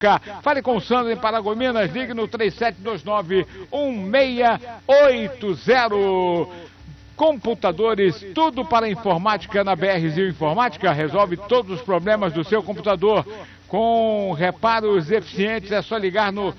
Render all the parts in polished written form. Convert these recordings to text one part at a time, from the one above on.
Fale com o Sandro em Paragominas, ligue no 3729-1680. Computadores, tudo para informática na BRzinho Informática. Resolve todos os problemas do seu computador. Com reparos eficientes, é só ligar no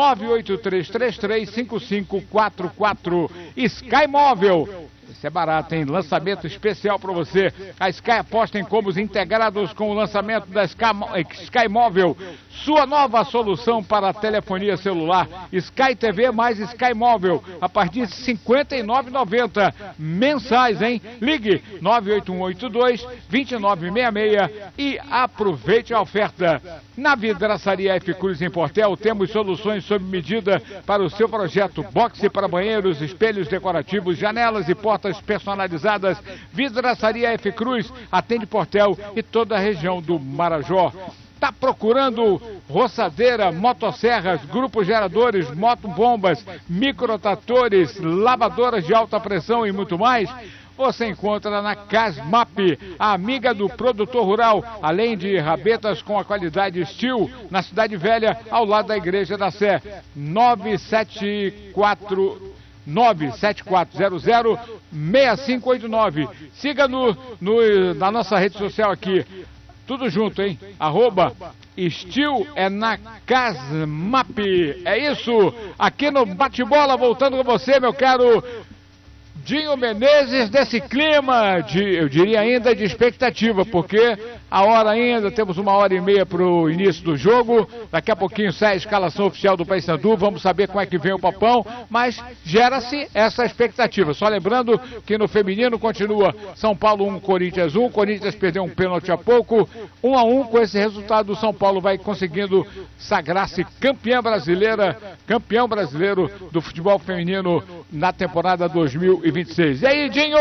983335544. Sky Móvel. Isso é barato, hein? Lançamento especial para você. A Sky aposta em combos integrados com o lançamento da Sky Móvel. Sua nova solução para a telefonia celular. Sky TV mais Sky Móvel. A partir de R$ 59,90 mensais, hein? Ligue 98182-2966 e aproveite a oferta. Na Vidraçaria F. Cruz em Portel, temos soluções sob medida para o seu projeto. Boxe para banheiros, espelhos decorativos, janelas e portas personalizadas. Vidraçaria F. Cruz atende Portel e toda a região do Marajó. Tá procurando roçadeira, motosserras, grupos geradores, motobombas, microtratores, lavadoras de alta pressão e muito mais? Você encontra na Casmap, a amiga do produtor rural, além de rabetas com a qualidade Steel, na Cidade Velha, ao lado da Igreja da Sé. 97400-6589. Siga na nossa rede social aqui. Tudo junto, hein? @Steel é na Casmap. É isso. Aqui no Bate-Bola, voltando com você, meu caro Dinho Menezes, desse clima eu diria ainda de expectativa, porque a hora ainda, temos 1h30 para o início do jogo, daqui a pouquinho sai a escalação oficial do Paysandu, vamos saber como é que vem o Papão, mas gera-se essa expectativa. Só lembrando que no feminino continua São Paulo 1, Corinthians 1, Corinthians perdeu um pênalti há pouco, 1-1, com esse resultado o São Paulo vai conseguindo sagrar-se campeão brasileiro do futebol feminino na temporada 2026. E aí, Dinho?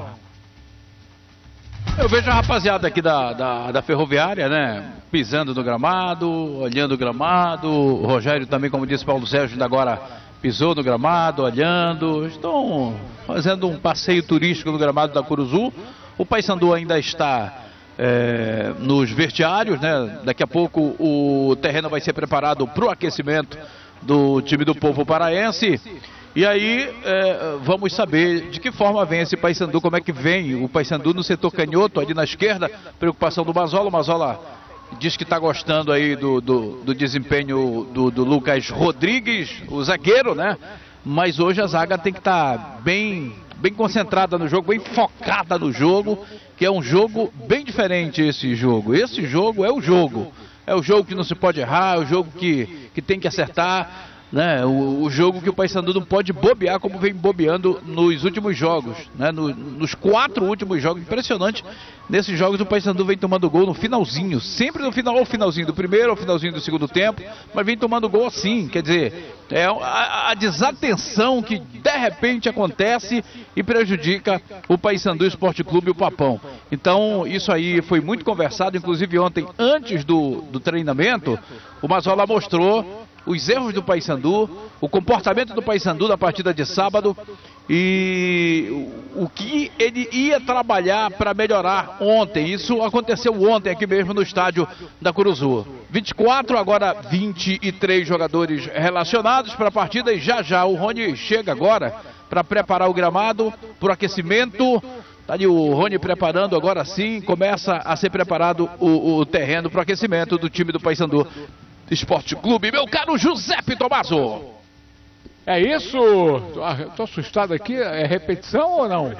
Eu vejo a rapaziada aqui da Ferroviária, né? Pisando no gramado, olhando o gramado. O Rogério também, como disse Paulo Sérgio, ainda agora pisou no gramado, olhando. Estão fazendo um passeio turístico no gramado da Curuzu. O Paysandu ainda está nos vestiários, né? Daqui a pouco o terreno vai ser preparado para o aquecimento do time do povo paraense. E aí vamos saber de que forma vem esse Paysandu, como é que vem o Paysandu no setor canhoto, ali na esquerda, preocupação do Mazola. O Mazola diz que está gostando aí do desempenho do Lucas Rodrigues, o zagueiro, né? Mas hoje a zaga tem que estar bem concentrada no jogo, bem focada no jogo, que é um jogo bem diferente esse jogo. Esse jogo é o jogo. É o jogo que não se pode errar, é o jogo que tem que acertar. Né, o jogo que o Paysandu não pode bobear como vem bobeando nos últimos jogos, né, nos 4 últimos jogos. Impressionante, nesses jogos o Paysandu vem tomando gol no finalzinho, sempre no final, ou finalzinho do primeiro ou finalzinho do segundo tempo, mas vem tomando gol assim, quer dizer, é a desatenção que de repente acontece e prejudica o Paysandu Esporte Clube e o Papão. Então isso aí foi muito conversado, inclusive ontem, antes do treinamento, o Mazola mostrou os erros do Paysandu, o comportamento do Paysandu na partida de sábado e o que ele ia trabalhar para melhorar ontem. Isso aconteceu ontem aqui mesmo no estádio da Curuzu. 24, agora 23 jogadores relacionados para a partida e já o Rony chega agora para preparar o gramado para o aquecimento. Está ali o Rony preparando, agora sim começa a ser preparado o terreno para o aquecimento do time do Paysandu Esporte Clube, meu caro Giuseppe Tommaso. É isso? Tô assustado aqui, é repetição ou não?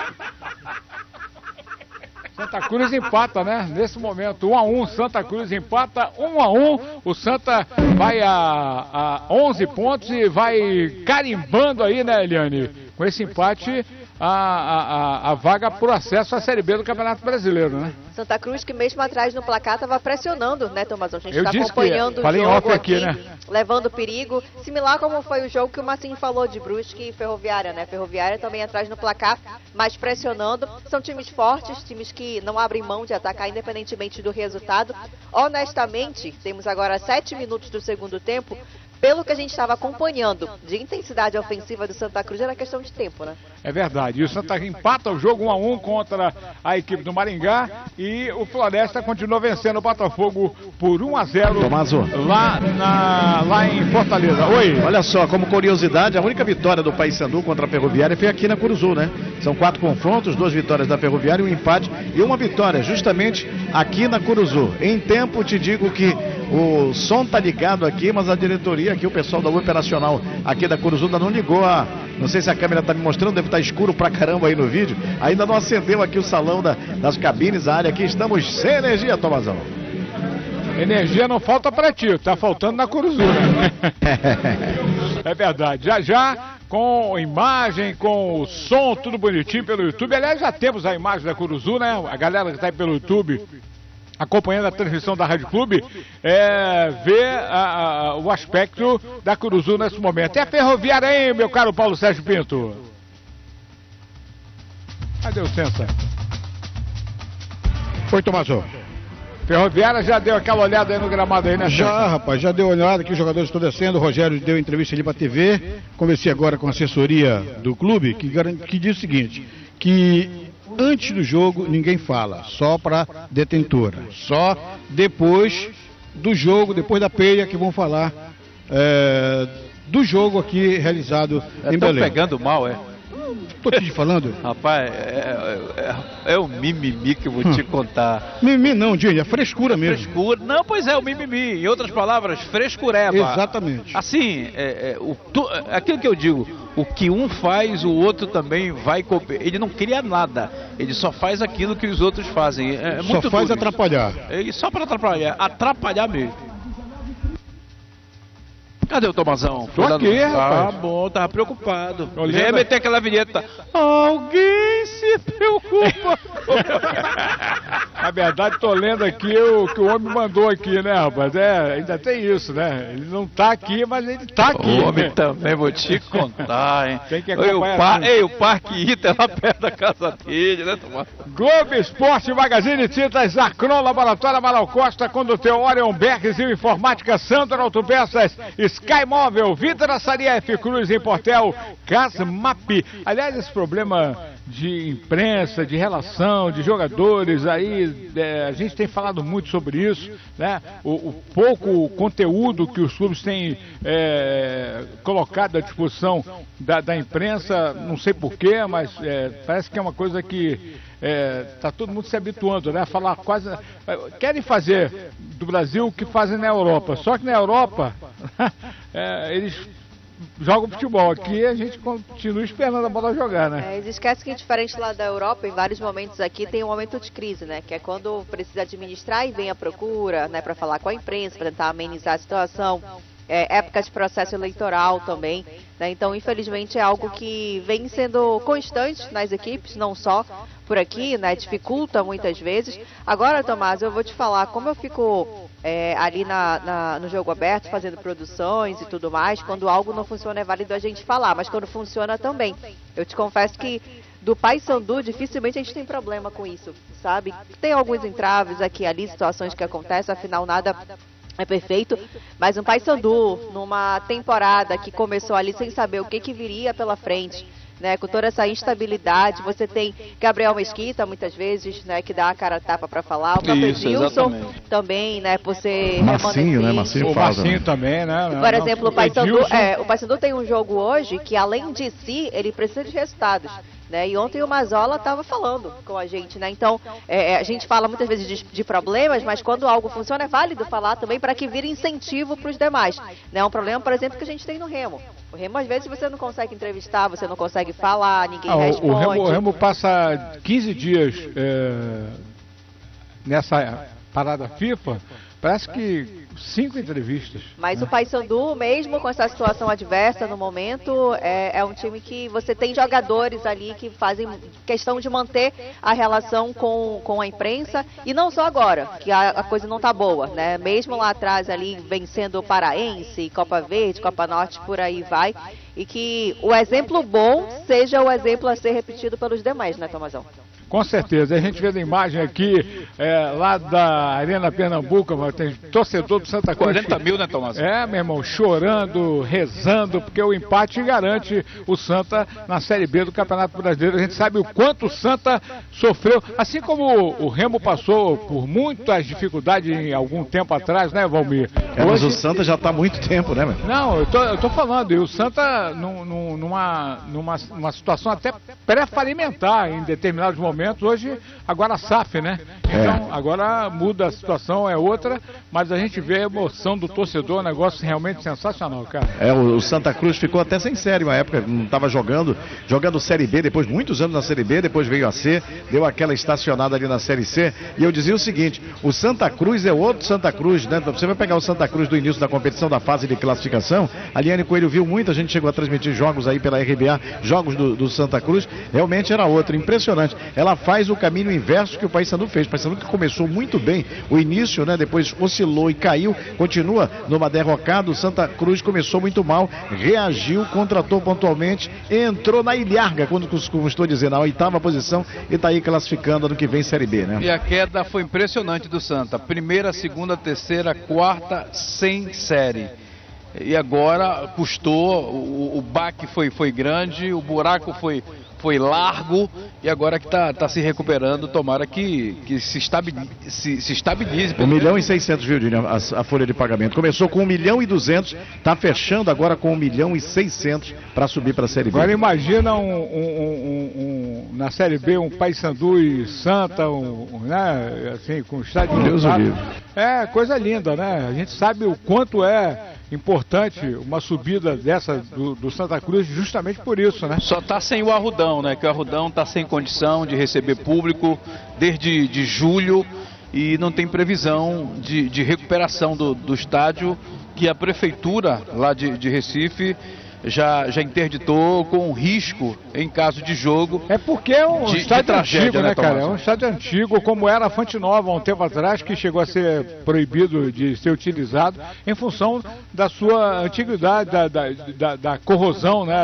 Santa Cruz empata, né? Nesse momento, 1-1, Santa Cruz empata, 1-1. O Santa vai a 11 pontos e vai carimbando aí, né, Eliane? Com esse empate, a vaga por acesso à Série B do Campeonato Brasileiro, né? Santa Cruz, que mesmo atrás no placar estava pressionando, né, Tomás? A gente está o acompanhando jogo aqui, né? Levando perigo, similar como foi o jogo que o Marcinho falou de Brusque e Ferroviária, né? Ferroviária também atrás no placar, mas pressionando. São times fortes, times que não abrem mão de atacar independentemente do resultado. Honestamente, temos agora 7 minutos do segundo tempo. pelo que a gente estava acompanhando de intensidade ofensiva do Santa Cruz, era questão de tempo, né? É verdade. E o Santa Cruz empata o jogo 1-1 contra a equipe do Maringá e o Floresta continua vencendo o Botafogo por 1-0 Tomaso, lá em Fortaleza. Oi. olha só, como curiosidade, a única vitória do Paysandu contra a Ferroviária foi aqui na Curuzu, né? São 4 confrontos, 2 vitórias da Ferroviária, um empate e uma vitória justamente aqui na Curuzu. Em tempo, te digo que o som tá ligado aqui, mas a diretoria aqui, o pessoal da operacional aqui da Curuzu ainda não ligou não sei se a câmera tá me mostrando, deve estar escuro pra caramba aí no vídeo. Ainda não acendeu aqui o salão das cabines, a área aqui, estamos sem energia, Tomazão. Energia não falta pra ti, tá faltando na Curuzu, né? É verdade. Já com imagem, com o som, tudo bonitinho pelo YouTube. Aliás, já temos a imagem da Curuzu, né? A galera que tá aí pelo YouTube acompanhando a transmissão da Rádio Clube, vê o aspecto da Curuzu nesse momento. É a Ferroviária aí, meu caro Paulo Sérgio Pinto. Cadê o Sensa? Oi, Tomaso. Ferroviária já deu aquela olhada aí no gramado aí, né? Já, rapaz, já deu uma olhada que os jogadores estão descendo. O Rogério deu entrevista ali pra TV. Conversei agora com a assessoria do clube, que diz o seguinte, que antes do jogo ninguém fala, só para detentora. Só depois do jogo, depois da peia, que vão falar do jogo aqui realizado em Belém. Estão pegando mal, Tô te falando. Rapaz, é o mimimi que eu vou te contar. Mimimi não, Dini, é frescura mesmo. Frescura. Não, pois é, o mimimi. Em outras palavras, frescureba. Exatamente. Assim, aquilo que eu digo, o que um faz, o outro também vai copiar. Ele não cria nada, ele só faz aquilo que os outros fazem. Só faz atrapalhar. Ele só para atrapalhar mesmo. Cadê o Tomazão? Tô aqui, rapaz. Ah, bom, tava preocupado. Olhando... Já meter aquela vinheta. Alguém se preocupa. Na verdade, tô lendo aqui o que o homem mandou aqui, né, rapaz? Ainda tem isso, né? Ele não tá aqui, mas ele tá aqui. O homem também, vou te contar, hein? Tem que acompanhar. O Parque Ita é lá perto da casa dele, né, Tomás? Globo Esporte, Magazine Tintas, Acron, Laboratório Amaral Costa, Condutor Orion Bergs e Informática Sandro Autopeças, Sky Móvel, Vitor Açaria F Cruz em Portel, Casmap. Aliás, esse problema de imprensa, de relação, de jogadores aí, a gente tem falado muito sobre isso, né? O pouco conteúdo que os clubes têm colocado à disposição da imprensa, não sei porquê, mas parece que é uma coisa que está todo mundo se habituando, né? Falar quase. Querem fazer do Brasil o que fazem na Europa, só que na Europa eles jogam futebol. Aqui a gente continua esperando a bola jogar, né? Eles esquecem que diferente lá da Europa, em vários momentos aqui tem um momento de crise, né? Que é quando precisa administrar e vem a procura, né? Para falar com a imprensa, para tentar amenizar a situação. Época de processo eleitoral também, né? Então, infelizmente, é algo que vem sendo constante nas equipes, não só por aqui, né? Dificulta muitas vezes. Agora, Tomás, eu vou te falar, como eu fico ali no jogo aberto, fazendo produções e tudo mais, quando algo não funciona é válido a gente falar, mas quando funciona também. Eu te confesso que do Paysandu, dificilmente a gente tem problema com isso, sabe? Tem alguns entraves aqui e ali, situações que acontecem, afinal nada é perfeito, mas um Paysandu numa temporada que começou ali sem saber o que viria pela frente, né, com toda essa instabilidade, você tem Gabriel Mesquita muitas vezes, né, que dá a cara a tapa para falar, o próprio Edilson também, né, por ser Marcinho, né, o Marcinho também, né? Por exemplo, o Paysandu tem um jogo hoje que além de si, ele precisa de resultados. Né? E ontem o Mazola estava falando com a gente, né? Então, a gente fala muitas vezes de problemas, mas quando algo funciona é válido falar também para que vire incentivo para os demais. Né? Um problema, por exemplo, que a gente tem no Remo. O Remo, às vezes, você não consegue entrevistar, você não consegue falar, ninguém responde. O Remo passa 15 dias nessa parada FIFA, parece que 5 entrevistas. Mas o Paysandu, mesmo com essa situação adversa no momento, é um time que você tem jogadores ali que fazem questão de manter a relação com a imprensa, e não só agora, que a coisa não tá boa, né? Mesmo lá atrás ali vencendo o Paraense, Copa Verde, Copa Norte, por aí vai, e que o exemplo bom seja o exemplo a ser repetido pelos demais, né, Tomazão? Com certeza. A gente vê a imagem aqui lá da Arena Pernambuco, mas tem torcedor do Santa Cruz. 40 mil, né, Tomás? Meu irmão, chorando, rezando, porque o empate garante o Santa na Série B do Campeonato Brasileiro. A gente sabe o quanto o Santa sofreu, assim como o Remo passou por muitas dificuldades em algum tempo atrás, né, Valmir? Mas o Santa já está há muito tempo, né, meu? Não, eu tô falando, e o Santa numa situação até pré-falimentar em determinados momentos. Hoje, agora a SAF, né? Então, agora muda a situação, é outra, mas a gente vê a emoção do torcedor, um negócio realmente sensacional, cara. O Santa Cruz ficou até sem série uma época, não estava jogando Série B, depois muitos anos na Série B, depois veio a C, deu aquela estacionada ali na Série C, e eu dizia o seguinte, o Santa Cruz é outro Santa Cruz, né? Você vai pegar o Santa Cruz do início da competição, da fase de classificação, a Liane Coelho viu muito, a gente chegou a transmitir jogos aí pela RBA, jogos do Santa Cruz, realmente era outro, impressionante. Ela faz o caminho inverso que o Paysandu fez. O Paysandu que começou muito bem o início, né? Depois oscilou e caiu, continua numa derrocada. O Santa Cruz começou muito mal, reagiu, contratou pontualmente, entrou na ilharga, como estou dizendo, na 8ª posição e está aí classificando ano que vem Série B, né? E a queda foi impressionante do Santa. Primeira, segunda, terceira, quarta, sem série. E agora custou, o baque foi grande, o buraco foi largo e agora que está se recuperando, tomara que se estabilize. 1 milhão e 600, viu, Dini, a folha de pagamento. Começou com 1 milhão e 200, está fechando agora com 1 milhão e 600 para subir para a Série B. Agora imagina na Série B um Paysandu e Santa, né, assim, com o estádio lotado. É coisa linda, né? A gente sabe o quanto é importante uma subida dessa do Santa Cruz justamente por isso, né? Só está sem o Arrudão, né? Que o Arrudão está sem condição de receber público desde julho e não tem previsão de recuperação do estádio, que a prefeitura lá de Recife já interditou com risco em caso de jogo. É porque é um estádio antigo, né, cara? Tomás? É um estádio antigo, como era a Fonte Nova há um tempo atrás, que chegou a ser proibido de ser utilizado em função da sua antiguidade, da corrosão, né,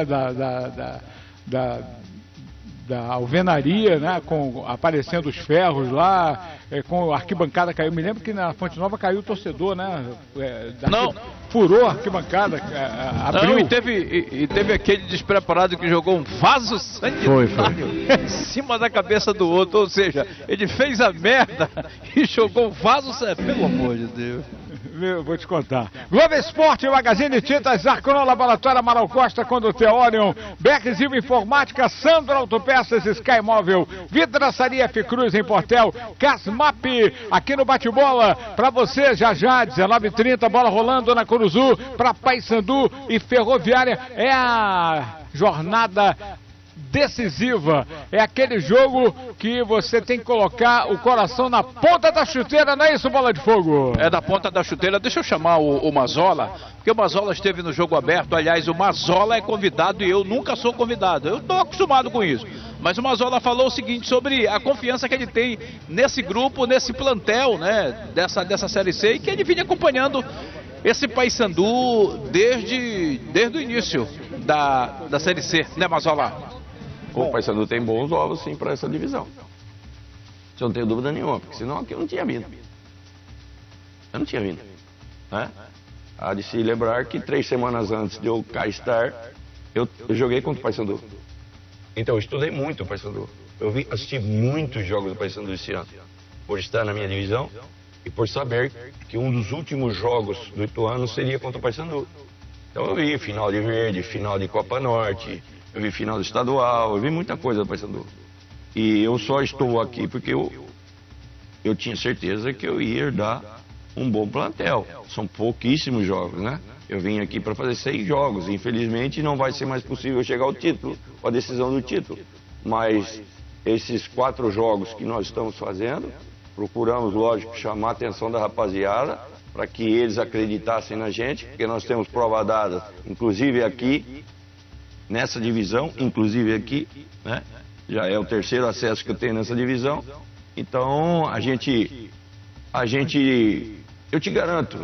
da alvenaria, né, aparecendo os ferros lá, com a arquibancada caiu. Me lembro que na Fonte Nova caiu o torcedor, né? Não. Furou a arquibancada, abriu. Não, e teve aquele despreparado que jogou um vaso sanitário em cima da cabeça do outro, ou seja, ele fez a merda e jogou um vaso sanitário, pelo amor de Deus. Vou te contar. Globo Esporte, Magazine Tintas, Zarcon Laboratório, Amaral Costa, Condutor Orion, Beck Silva Informática, Sandro Autopeças, Sky Móvel, Vidraçaria F Cruz em Portel, Casmap, aqui no Bate-Bola, pra você já 19h30, bola rolando na Curuzu, pra Paysandu e Ferroviária, é a jornada decisiva, é aquele jogo que você tem que colocar o coração na ponta da chuteira, não é isso, Bola de Fogo? É da ponta da chuteira. Deixa eu chamar o Mazola, porque o Mazola esteve no jogo aberto. Aliás, o Mazola é convidado e eu nunca sou convidado, eu estou acostumado com isso, mas o Mazola falou o seguinte sobre a confiança que ele tem nesse grupo, nesse plantel, né, dessa Série C, e que ele vinha acompanhando esse Paysandu desde o início da Série C, né, Mazola? O Paysandu tem bons ovos, sim, para essa divisão. Isso eu não tenho dúvida nenhuma, porque senão aqui eu não tinha vindo. Eu não tinha vindo. Né? Há de se lembrar que 3 semanas antes de eu cá estar, eu joguei contra o Paysandu. Então eu estudei muito o Paysandu. Assisti muitos jogos do Paysandu esse ano, por estar na minha divisão e por saber que um dos últimos jogos do Ituano seria contra o Paysandu. Então eu vi final de Verde, final de Copa Norte, eu vi final do estadual, eu vi muita coisa do Paysandu. E eu só estou aqui porque eu tinha certeza que eu ia herdar um bom plantel. São pouquíssimos jogos, né? Eu vim aqui para fazer 6 jogos. Infelizmente não vai ser mais possível chegar ao título, a decisão do título. Mas esses 4 jogos que nós estamos fazendo, procuramos, lógico, chamar a atenção da rapaziada para que eles acreditassem na gente, porque nós temos prova dada, inclusive aqui, nessa divisão, inclusive aqui, né? Já é o 3º acesso que eu tenho nessa divisão. Então, eu te garanto,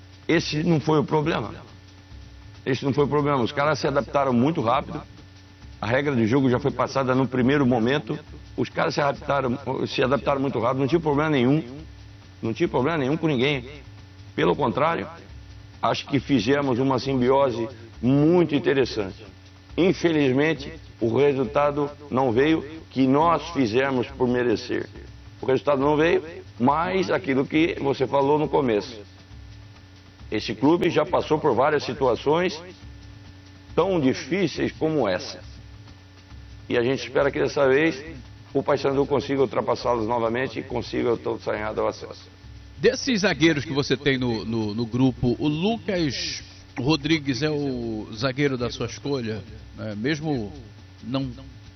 esse não foi o problema. Esse não foi o problema. Os caras se adaptaram muito rápido. A regra de jogo já foi passada no primeiro momento. Os caras se adaptaram muito rápido, não tinha problema nenhum. Não tinha problema nenhum com ninguém. Pelo contrário, acho que fizemos uma simbiose muito interessante. Infelizmente, o resultado não veio que nós fizemos por merecer. O resultado não veio, mas aquilo que você falou no começo. Esse clube já passou por várias situações tão difíceis como essa. E a gente espera que dessa vez o Paysandu consiga ultrapassá-los novamente e consiga o tão sonhado acesso. Desses zagueiros que você tem no grupo, o Lucas Rodrigues é o zagueiro da sua escolha, né? Mesmo não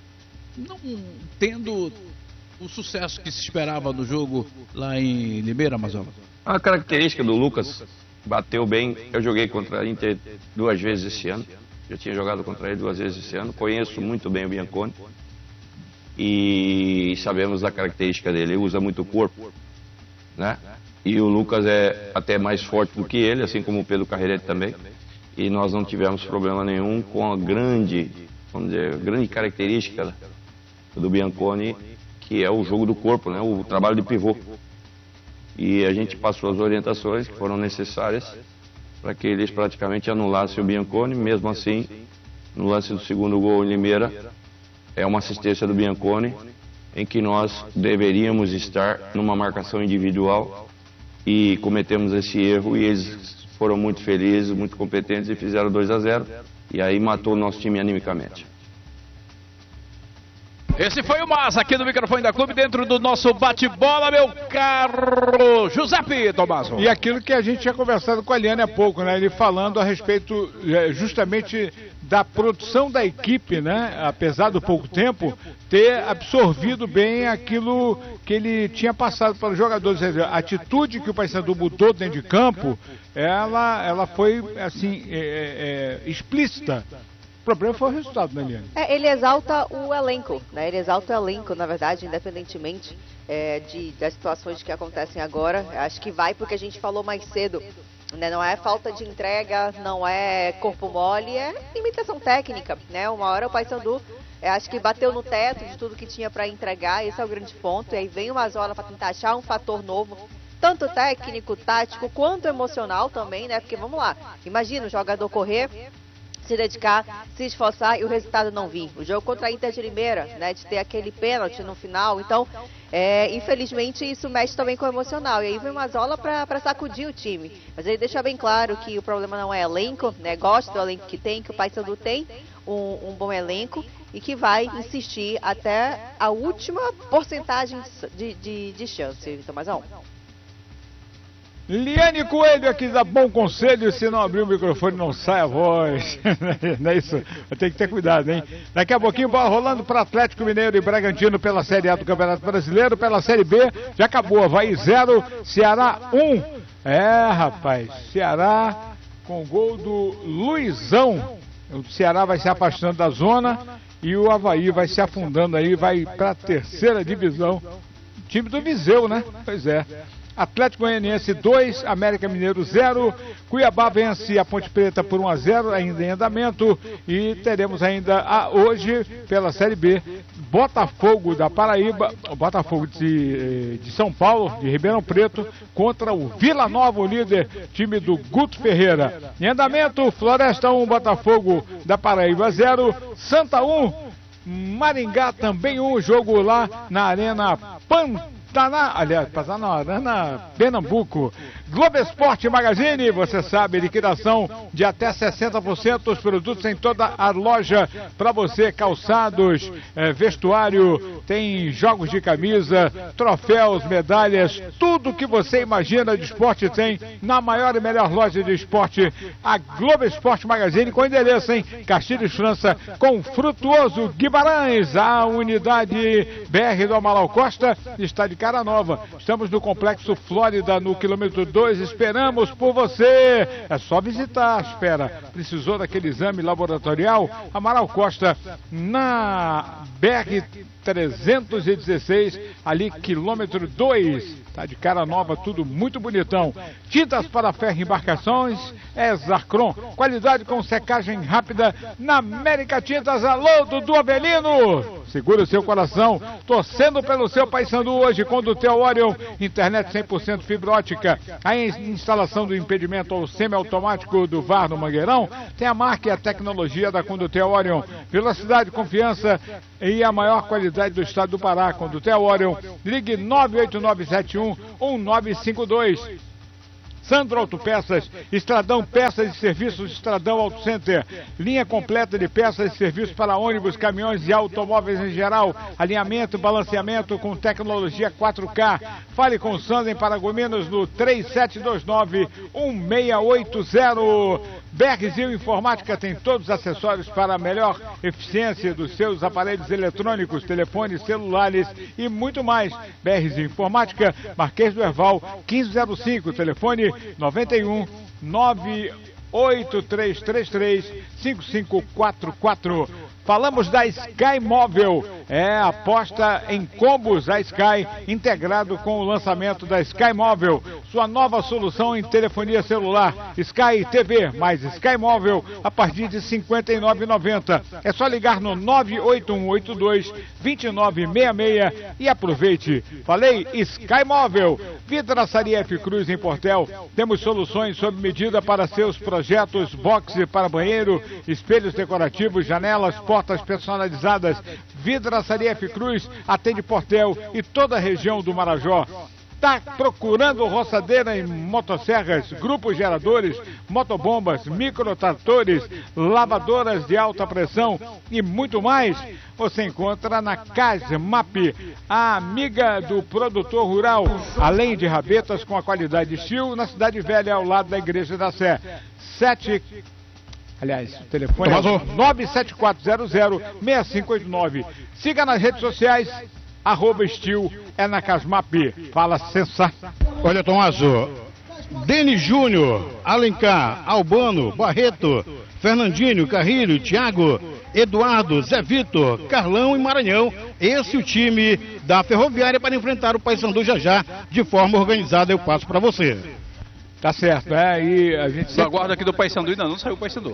tendo o sucesso que se esperava no jogo lá em Limeira, Mazola? A característica do Lucas, bateu bem. Eu joguei contra a Inter 2 vezes esse ano. Já tinha jogado contra ele 2 vezes esse ano. Conheço muito bem o Bianconi. E sabemos da característica dele. Ele usa muito o corpo, né? E o Lucas é até mais forte do que ele, assim como o Pedro Carreirete também. E nós não tivemos problema nenhum com a grande, vamos dizer, grande característica do Bianconi, que é o jogo do corpo, né? O trabalho de pivô. E a gente passou as orientações que foram necessárias para que eles praticamente anulassem o Bianconi. Mesmo assim, no lance do segundo gol em Limeira, é uma assistência do Bianconi, em que nós deveríamos estar numa marcação individual e cometemos esse erro, e eles foram muito felizes, muito competentes e fizeram 2-0, e aí matou o nosso time animicamente. Esse foi o Massa aqui no microfone da Clube, dentro do nosso bate-bola, meu caro Giuseppe Tommaso. E aquilo que a gente tinha conversado com a Eliane há pouco, né? Ele falando a respeito justamente da produção da equipe, né? Apesar do pouco tempo, ter absorvido bem aquilo que ele tinha passado para os jogadores. A atitude que o Paysandu mudou dentro de campo, ela foi, assim, explícita. O problema foi o resultado, né, Eliane? Ele exalta o elenco, né? Ele exalta o elenco, na verdade, independentemente das situações que acontecem agora. Acho que vai porque a gente falou mais cedo, né? Não é falta de entrega, não é corpo mole, é limitação técnica, né? Uma hora o Paysandu, acho que bateu no teto de tudo que tinha para entregar, esse é o grande ponto. E aí vem o Mazola para tentar achar um fator novo, tanto técnico, tático, quanto emocional também, né? Porque vamos lá, imagina o jogador correr, se dedicar, se esforçar e o resultado não vir. O jogo contra a Inter de Limeira, né, de ter aquele pênalti no final. Então, infelizmente, isso mexe também com o emocional. E aí vem o Mazola para sacudir o time. Mas ele deixa bem claro que o problema não é elenco, né, gosta do elenco que tem, que o Paysandu tem um bom elenco e que vai insistir até a última porcentagem de chance. Tomazão. Liane Coelho aqui dá bom conselho, se não abrir o microfone não sai a voz. Não é isso? Tem que ter cuidado, hein? Daqui a pouquinho, bola rolando para Atlético Mineiro e Bragantino pela Série A do Campeonato Brasileiro. Pela Série B, já acabou. Havaí 0, Ceará 1. Rapaz, Ceará com gol do Luizão. O Ceará vai se afastando da zona e o Havaí vai se afundando aí, vai para a terceira divisão. Time do Viseu, né? Pois é. Atlético Goianiense 2, América Mineiro 0, Cuiabá vence a Ponte Preta por 1-0, ainda em andamento, e teremos ainda hoje, pela Série B, Botafogo da Paraíba, o Botafogo de São Paulo, de Ribeirão Preto, contra o Vila Nova, o líder, time do Guto Ferreira. Em andamento, Floresta 1, Botafogo da Paraíba 0, Santa 1, Maringá também 1, jogo lá na Arena na Arena Pernambuco. Globo Esporte Magazine, você sabe, liquidação de até 60% dos produtos em toda a loja para você, calçados, vestuário, tem jogos de camisa, troféus, medalhas, tudo que você imagina de esporte tem na maior e melhor loja de esporte, a Globo Esporte Magazine, com endereço em Castilhos, França, com Frutuoso Guimarães. A unidade BR do Amaral Costa está de cara nova. Estamos no Complexo Flórida, no quilômetro 2, esperamos por você. É só visitar, espera. Precisou daquele exame laboratorial? Amaral Costa, na BR 316, ali quilômetro 2. Tá de cara nova, tudo muito bonitão. Tintas para ferro e embarcações é Zarcron. Qualidade com secagem rápida na América Tintas. Alô, Dudu Avelino! Segura o seu coração, torcendo pelo seu Paysandu hoje com o Dutel Orion. Internet 100% fibra ótica. A instalação do impedimento ou semiautomático do VAR no Mangueirão tem a marca e a tecnologia da Condutel Orion. Velocidade, confiança e a maior qualidade do estado do Pará. Condutel Orion. Ligue 989711952. Sandro Autopeças, Estradão Peças e Serviços Estradão Auto Center. Linha completa de peças e serviços para ônibus, caminhões e automóveis em geral. Alinhamento e balanceamento com tecnologia 4K. Fale com o Sandro em Paragominas no 3729-1680. BRZil Informática tem todos os acessórios para a melhor eficiência dos seus aparelhos eletrônicos, telefones, celulares e muito mais. BRZil Informática, Marquês do Herval, 1505, telefone 91 98333 5544. Falamos da Sky Móvel, aposta em combos a Sky, integrado com o lançamento da Sky Móvel, sua nova solução em telefonia celular, Sky TV mais Sky Móvel, a partir de R$ 59,90. É só ligar no 98182-2966 e aproveite. Falei, Sky Móvel. Vidraçaria F Cruz em Portel, temos soluções sob medida para seus projetos, boxe para banheiro, espelhos decorativos, janelas, portas personalizadas. Vidraçaria F Cruz atende Portel e toda a região do Marajó. Tá procurando roçadeira em motosserras, grupos geradores, motobombas, microtratores, lavadoras de alta pressão e muito mais? Você encontra na Casmap, a amiga do produtor rural, além de rabetas com a qualidade de estilo, na Cidade Velha, ao lado da Igreja da Sé. O telefone é 97400-6589. Siga nas redes sociais, @Estil é na Casmap. Fala, Censar. Olha, Tomaso, Denis Júnior, Alencar, Albano, Barreto, Fernandinho, Carrilho, Thiago, Eduardo, Zé Vitor, Carlão e Maranhão. Esse é o time da Ferroviária para enfrentar o Paysandu já de forma organizada. Eu passo para você. Tá certo, e a gente sempre... aguarda aqui do Paysandu, ainda não saiu o Paysandu.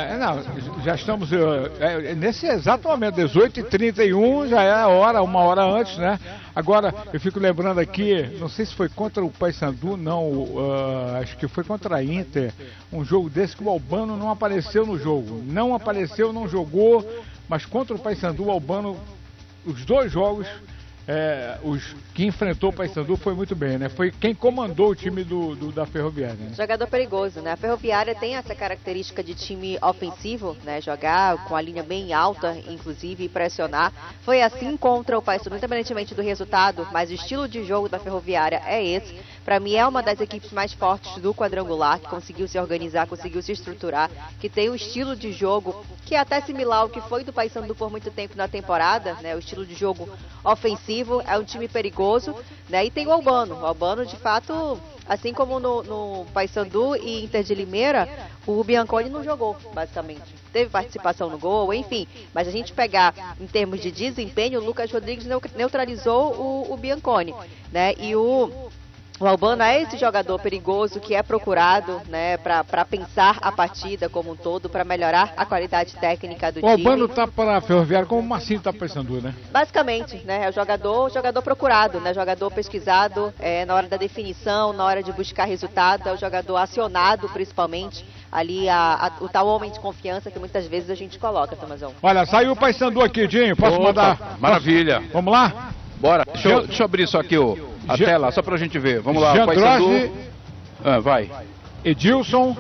Já estamos nesse exato momento, 18h31, já é a hora, uma hora antes, né? Agora, eu fico lembrando aqui, não sei se foi contra o Paysandu, não, acho que foi contra a Inter, um jogo desse que o Albano não apareceu no jogo. Não apareceu, não jogou, mas contra o Paysandu, o Albano, os dois jogos... os que enfrentou o Paysandu foi muito bem, né? Foi quem comandou o time da Ferroviária. Né? Jogador perigoso, né? A Ferroviária tem essa característica de time ofensivo, né? Jogar com a linha bem alta, inclusive, e pressionar. Foi assim contra o Paysandu, independentemente do resultado, mas o estilo de jogo da Ferroviária é esse. Para mim é uma das equipes mais fortes do quadrangular, que conseguiu se organizar, conseguiu se estruturar, que tem um estilo de jogo que é até similar ao que foi do Paysandu por muito tempo na temporada, né? O estilo de jogo ofensivo, é um time perigoso, né? E tem o Albano. O Albano, de fato, assim como no Paysandu e Inter de Limeira, o Bianconi não jogou, basicamente. Teve participação no gol, enfim. Mas a gente pegar em termos de desempenho, o Lucas Rodrigues neutralizou o Bianconi, né? E o Albano é esse jogador perigoso que é procurado, né, para pensar a partida como um todo, para melhorar a qualidade técnica do time. O Albano tá para a Ferroviária como o Marcinho tá para o Paysandu, né? Basicamente, né, é o jogador procurado, né, jogador pesquisado na hora da definição, na hora de buscar resultado, é o jogador acionado principalmente, ali o tal homem de confiança que muitas vezes a gente coloca, Tomazão. Olha, saiu o Paysandu aqui, Dinho, posso mandar? Maravilha. Vamos lá? Bora, deixa eu abrir só aqui a tela, só pra gente ver. Vamos lá, Jandrosi, vai. Edilson.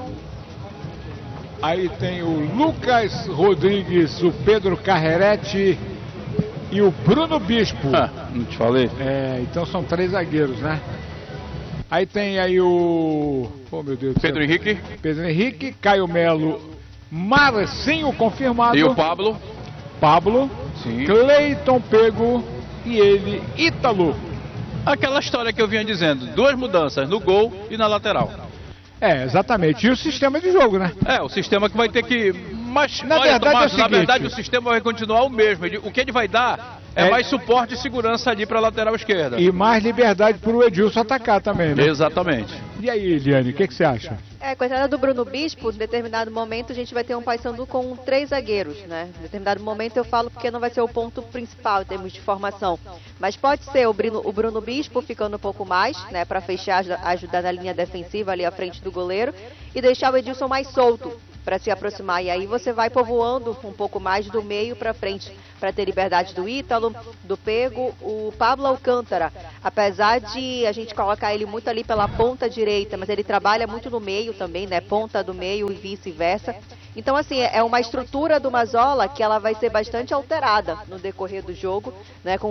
Aí tem o Lucas Rodrigues, o Pedro Carrerete e o Bruno Bispo. Não te falei? Então são 3 zagueiros, né? Aí tem aí o... Oh, meu Deus do céu. Pedro Henrique, Caio Melo, Marcinho confirmado. E o Pablo. Sim. Cleiton Pego e ele, Ítalo. Aquela história que eu vinha dizendo, 2 mudanças no gol e na lateral. Exatamente. E o sistema de jogo, né? O sistema que vai ter que... Mas, na verdade, na verdade o sistema vai continuar o mesmo. O que ele vai dar É mais suporte e segurança ali para a lateral esquerda. E mais liberdade para o Edilson atacar também, né? Exatamente. E aí, Eliane, o que você acha? Com a entrada do Bruno Bispo, em determinado momento a gente vai ter um Paysandu com 3 zagueiros, né? Em determinado momento eu falo porque não vai ser o ponto principal em termos de formação. Mas pode ser o Bruno Bispo ficando um pouco mais, né? Para fechar, ajudar na linha defensiva ali à frente do goleiro e deixar o Edilson mais solto para se aproximar. E aí você vai povoando um pouco mais do meio para frente, para ter liberdade do Ítalo, do Pego, o Pablo Alcântara. Apesar de a gente colocar ele muito ali pela ponta direita, mas ele trabalha muito no meio também, né? Ponta do meio e vice-versa. Então, assim, é uma estrutura do Mazola que ela vai ser bastante alterada no decorrer do jogo, né? Com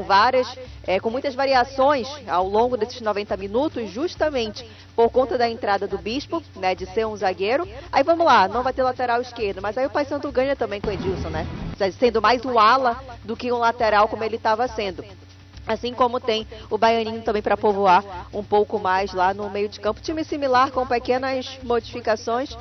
muitas variações ao longo desses 90 minutos, justamente por conta da entrada do Bispo, né? De ser um zagueiro. Aí vamos lá, não vai ter lateral esquerdo, mas aí o Paysandu ganha também com o Edilson, né? Sendo mais um ala do que um lateral como ele estava sendo. Assim como tem o Baianinho também para povoar um pouco mais lá no meio de campo. Time similar com pequenas modificações.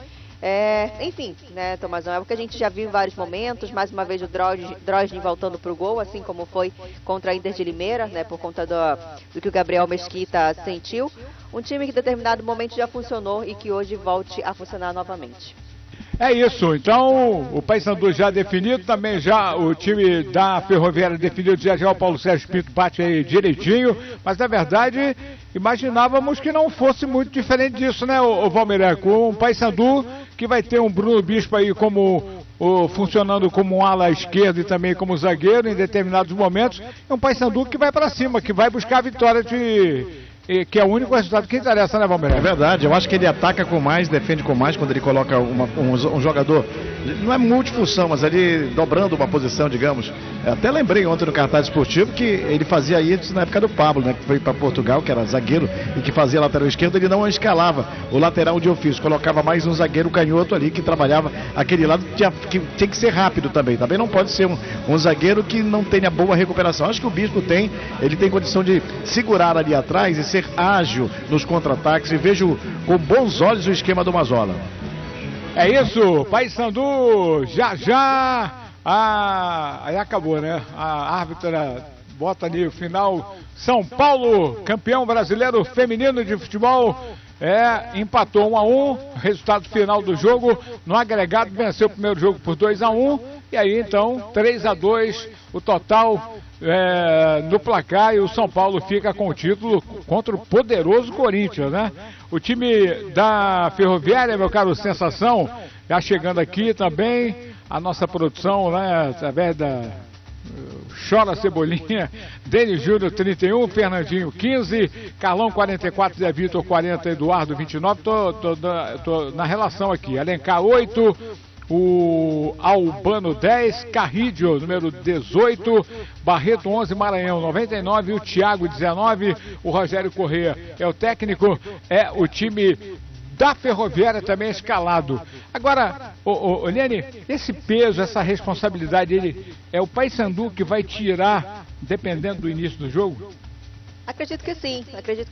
Enfim, né, Tomazão, é o que a gente já viu em vários momentos. Mais uma vez o Drosnin voltando para o gol, assim como foi contra a Inter de Limeira, né, por conta do que o Gabriel Mesquita sentiu. Um time que em determinado momento já funcionou e que hoje volte a funcionar novamente. É isso, então o Paysandu já definido, também já o time da Ferroviária definido, já o Paulo Sérgio Pinto bate aí direitinho, mas na verdade imaginávamos que não fosse muito diferente disso, né, o Valmiré, com o Paysandu que vai ter um Bruno Bispo aí funcionando como um ala esquerdo e também como zagueiro em determinados momentos, e um Paysandu que vai para cima, que vai buscar a vitória que é o único resultado que interessa, né, Valmir? É verdade, eu acho que ele ataca com mais, defende com mais quando ele coloca um jogador, não é multifunção, mas ali dobrando uma posição, digamos. Até lembrei ontem no cartaz esportivo que ele fazia isso na época do Pablo, né, que foi para Portugal, que era zagueiro e que fazia lateral esquerdo, ele não escalava o lateral de ofício, colocava mais um zagueiro canhoto ali que trabalhava aquele lado, que tinha que ser rápido também não pode ser um zagueiro que não tenha boa recuperação. Acho que o Bispo ele tem condição de segurar ali atrás e ser ágil nos contra-ataques, e vejo com bons olhos o esquema do Mazola. É isso, Paysandu, já, aí acabou, né? A árbitra bota ali o final, São Paulo, campeão brasileiro feminino de futebol, empatou 1-1, resultado final do jogo, no agregado venceu o primeiro jogo por 2-1, e aí então 3-2, o total no placar, e o São Paulo fica com o título contra o poderoso Corinthians, né? O time da Ferroviária, meu caro Sensação, já chegando aqui também, a nossa produção, né, através da Chora Cebolinha, Denis Júnior 31, Fernandinho 15, Carlão 44, Zé Vitor 40, Eduardo 29, tô na relação aqui, Alencar 8, o Albano 10, Carrídio número 18, Barreto 11, Maranhão 99, o Thiago 19, o Rogério Corrêa é o técnico, o time da Ferroviária também escalado. Agora, Lene, esse peso, essa responsabilidade, é o Paysandu que vai tirar, dependendo do início do jogo? Acredito que sim.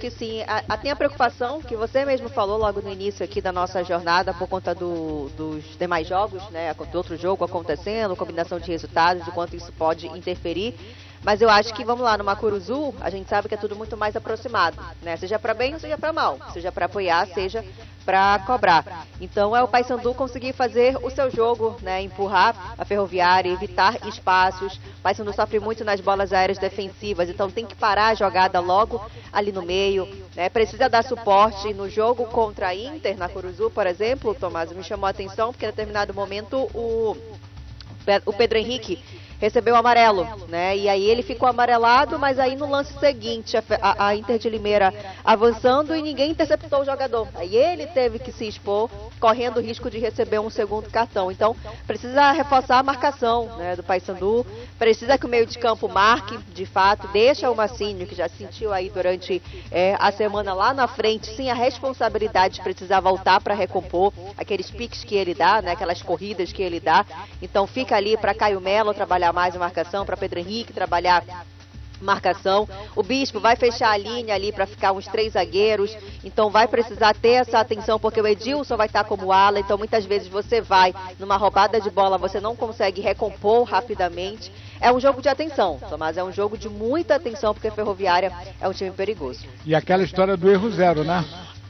Tem a preocupação que você mesmo falou logo no início aqui da nossa jornada por conta dos demais jogos, né? Do outro jogo acontecendo, combinação de resultados, o quanto isso pode interferir. Mas eu acho que, vamos lá, no Macuruzu, a gente sabe que é tudo muito mais aproximado, né? Seja para bem ou seja para mal, seja para apoiar, seja para cobrar. Então é o Paysandu conseguir fazer o seu jogo, né? Empurrar a Ferroviária, evitar espaços. O Paysandu sofre muito nas bolas aéreas defensivas, então tem que parar a jogada logo ali no meio, né? Precisa dar suporte. No jogo contra a Inter, na Curuzu, por exemplo, Tomás, me chamou a atenção porque em determinado momento o Pedro Henrique recebeu o amarelo, né? E aí ele ficou amarelado, mas aí no lance seguinte, a Inter de Limeira avançando e ninguém interceptou o jogador. Aí ele teve que se expor, correndo o risco de receber um segundo cartão. Então, precisa reforçar a marcação, né, do Paysandu, precisa que o meio de campo marque, de fato, deixa o Massinho, que já sentiu aí durante a semana lá na frente, sim, a responsabilidade de precisar voltar para recompor aqueles piques que ele dá, né, aquelas corridas que ele dá. Então, fica ali para Caio Melo trabalhar mais a marcação, para Pedro Henrique trabalhar marcação. O Bispo vai fechar a linha ali para ficar uns 3 zagueiros, então vai precisar ter essa atenção, porque o Edilson vai estar como ala, então muitas vezes você vai numa roubada de bola, você não consegue recompor rapidamente. É um jogo de atenção, Tomás, é um jogo de muita atenção, porque a Ferroviária é um time perigoso. E aquela história do erro zero, né?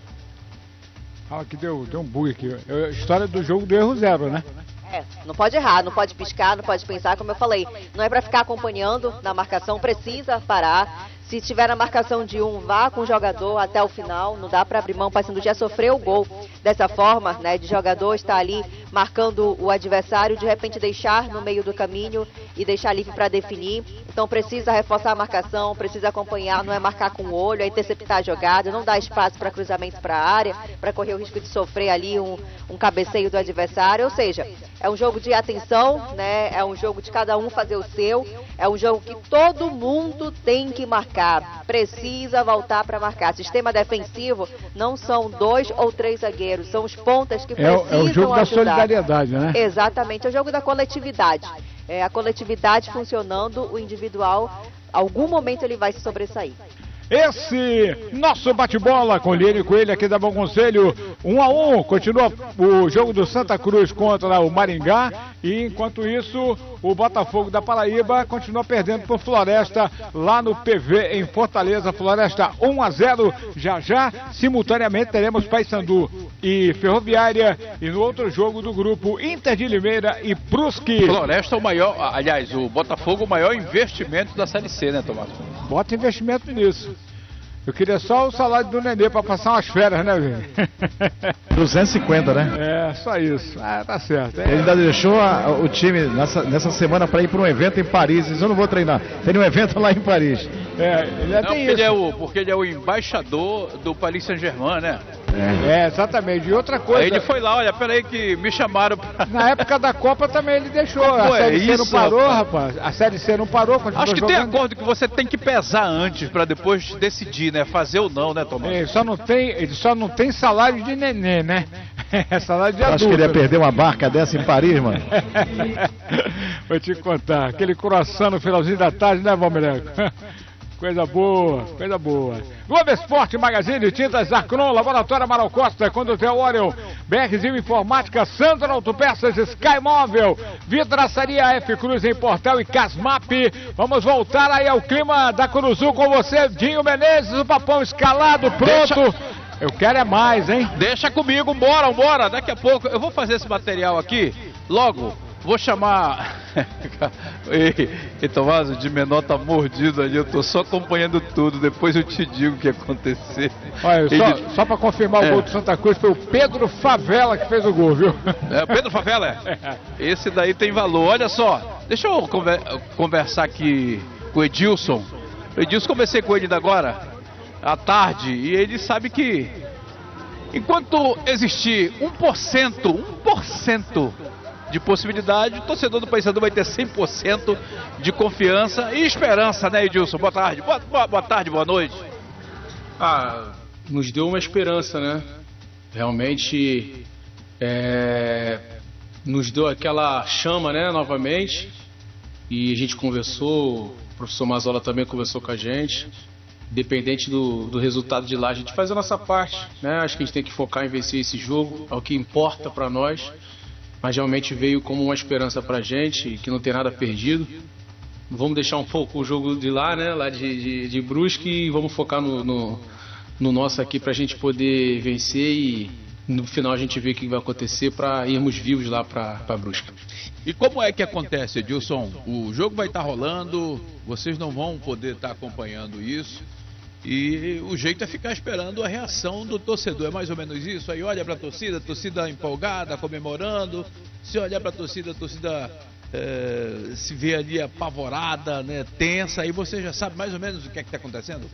Fala que deu um bug aqui. É a história do jogo do erro zero, né? Não pode errar, não pode piscar, não pode pensar, como eu falei. Não é para ficar acompanhando na marcação, precisa parar. Se tiver na marcação de um, vá com o jogador até o final. Não dá para abrir mão. O Paysandu já sofreu o gol dessa forma, né? De jogador estar ali marcando o adversário, de repente deixar no meio do caminho e deixar livre para definir. Então precisa reforçar a marcação, precisa acompanhar, não é marcar com o olho, é interceptar a jogada, não dar espaço para cruzamentos para a área, para correr o risco de sofrer ali um cabeceio do adversário. Ou seja, é um jogo de atenção, né? É um jogo de cada um fazer o seu. É um jogo que todo mundo tem que marcar. Precisa voltar para marcar. Sistema defensivo não são 2 ou 3 zagueiros, são os pontas que precisam ajudar. É o jogo da solidariedade, né? Exatamente, é o jogo da coletividade. É a coletividade funcionando, o individual, algum momento ele vai se sobressair. Esse nosso bate-bola com Liene Coelho aqui da Bom Conselho, 1-1, continua o jogo do Santa Cruz contra o Maringá, e enquanto isso o Botafogo da Paraíba continua perdendo por Floresta lá no PV em Fortaleza. Floresta 1-0, já simultaneamente teremos Paysandu e Ferroviária, e no outro jogo do grupo Inter de Limeira e Brusque. Floresta é o maior, aliás, o Botafogo o maior investimento da Série C, né, Tomás? Bota investimento nisso. Eu queria só o salário do Nenê para passar umas férias, né, velho? 250, né? É, só isso. Ah, tá certo. Ele ainda deixou o time nessa semana para ir para um evento em Paris. Diz, eu não vou treinar. Tem um evento lá em Paris. Ele tem isso. Porque ele é o embaixador do Paris Saint-Germain, né? Exatamente. E outra coisa... Aí ele foi lá, olha, peraí que me chamaram pra... Na época da Copa também ele deixou. A Série C não parou, rapaz. A Série C não parou, continuou Acho que jogando. tem acordo que você tem que pesar antes pra depois decidir, né? Fazer ou não, né, Tomás? Ele só não tem salário de neném, né? É salário de adulto. Acho que ele ia perder uma barca dessa em Paris, mano. Vou te contar. Aquele croissant no finalzinho da tarde, né, Valmeleco? Coisa boa, coisa boa. Globo Esporte, Magazine, Tintas Zacron, Laboratório Amaral Costa, Condutel Orion, BRzinho Informática, Sandra Autopeças, Sky Móvel, Vidraçaria F Cruz em Portel e Casmap. Vamos voltar aí ao clima da Curuzu com você, Dinho Menezes, o papão escalado, pronto. Eu quero é mais, hein? Deixa comigo, bora. Daqui a pouco eu vou fazer esse material aqui, logo. Vou chamar... Ei, Tomás, o de menor tá mordido ali, eu tô só acompanhando tudo, depois eu te digo o que aconteceu. Olha, só pra confirmar o gol do Santa Cruz, foi o Pedro Favela que fez o gol, viu? É, Pedro Favela? Esse daí tem valor, olha só, deixa eu conversar aqui com o Edilson. O Edilson, conversei com ele ainda agora, à tarde, e ele sabe que enquanto existir 1% de possibilidade, o torcedor do Paysandu vai ter 100% de confiança e esperança, né, Edilson? Boa tarde. Boa tarde, boa noite. Nos deu uma esperança, né? Realmente nos deu aquela chama, né, novamente. E a gente conversou, o professor Mazola também conversou com a gente. Independente do resultado de lá, a gente faz a nossa parte, né? Acho que a gente tem que focar em vencer esse jogo, é o que importa para nós. Mas realmente veio como uma esperança pra gente, que não tem nada perdido. Vamos deixar um pouco o jogo de lá, né? Lá de Brusque, e vamos focar no nosso aqui pra gente poder vencer e no final a gente ver o que vai acontecer pra irmos vivos lá pra Brusque. E como é que acontece, Edilson? O jogo vai estar rolando, vocês não vão poder estar acompanhando isso. E o jeito é ficar esperando a reação do torcedor, é mais ou menos isso. Aí olha pra torcida, torcida empolgada, comemorando. Se olhar pra torcida, a torcida se vê ali apavorada, né, tensa. Aí você já sabe mais ou menos o que é que tá acontecendo?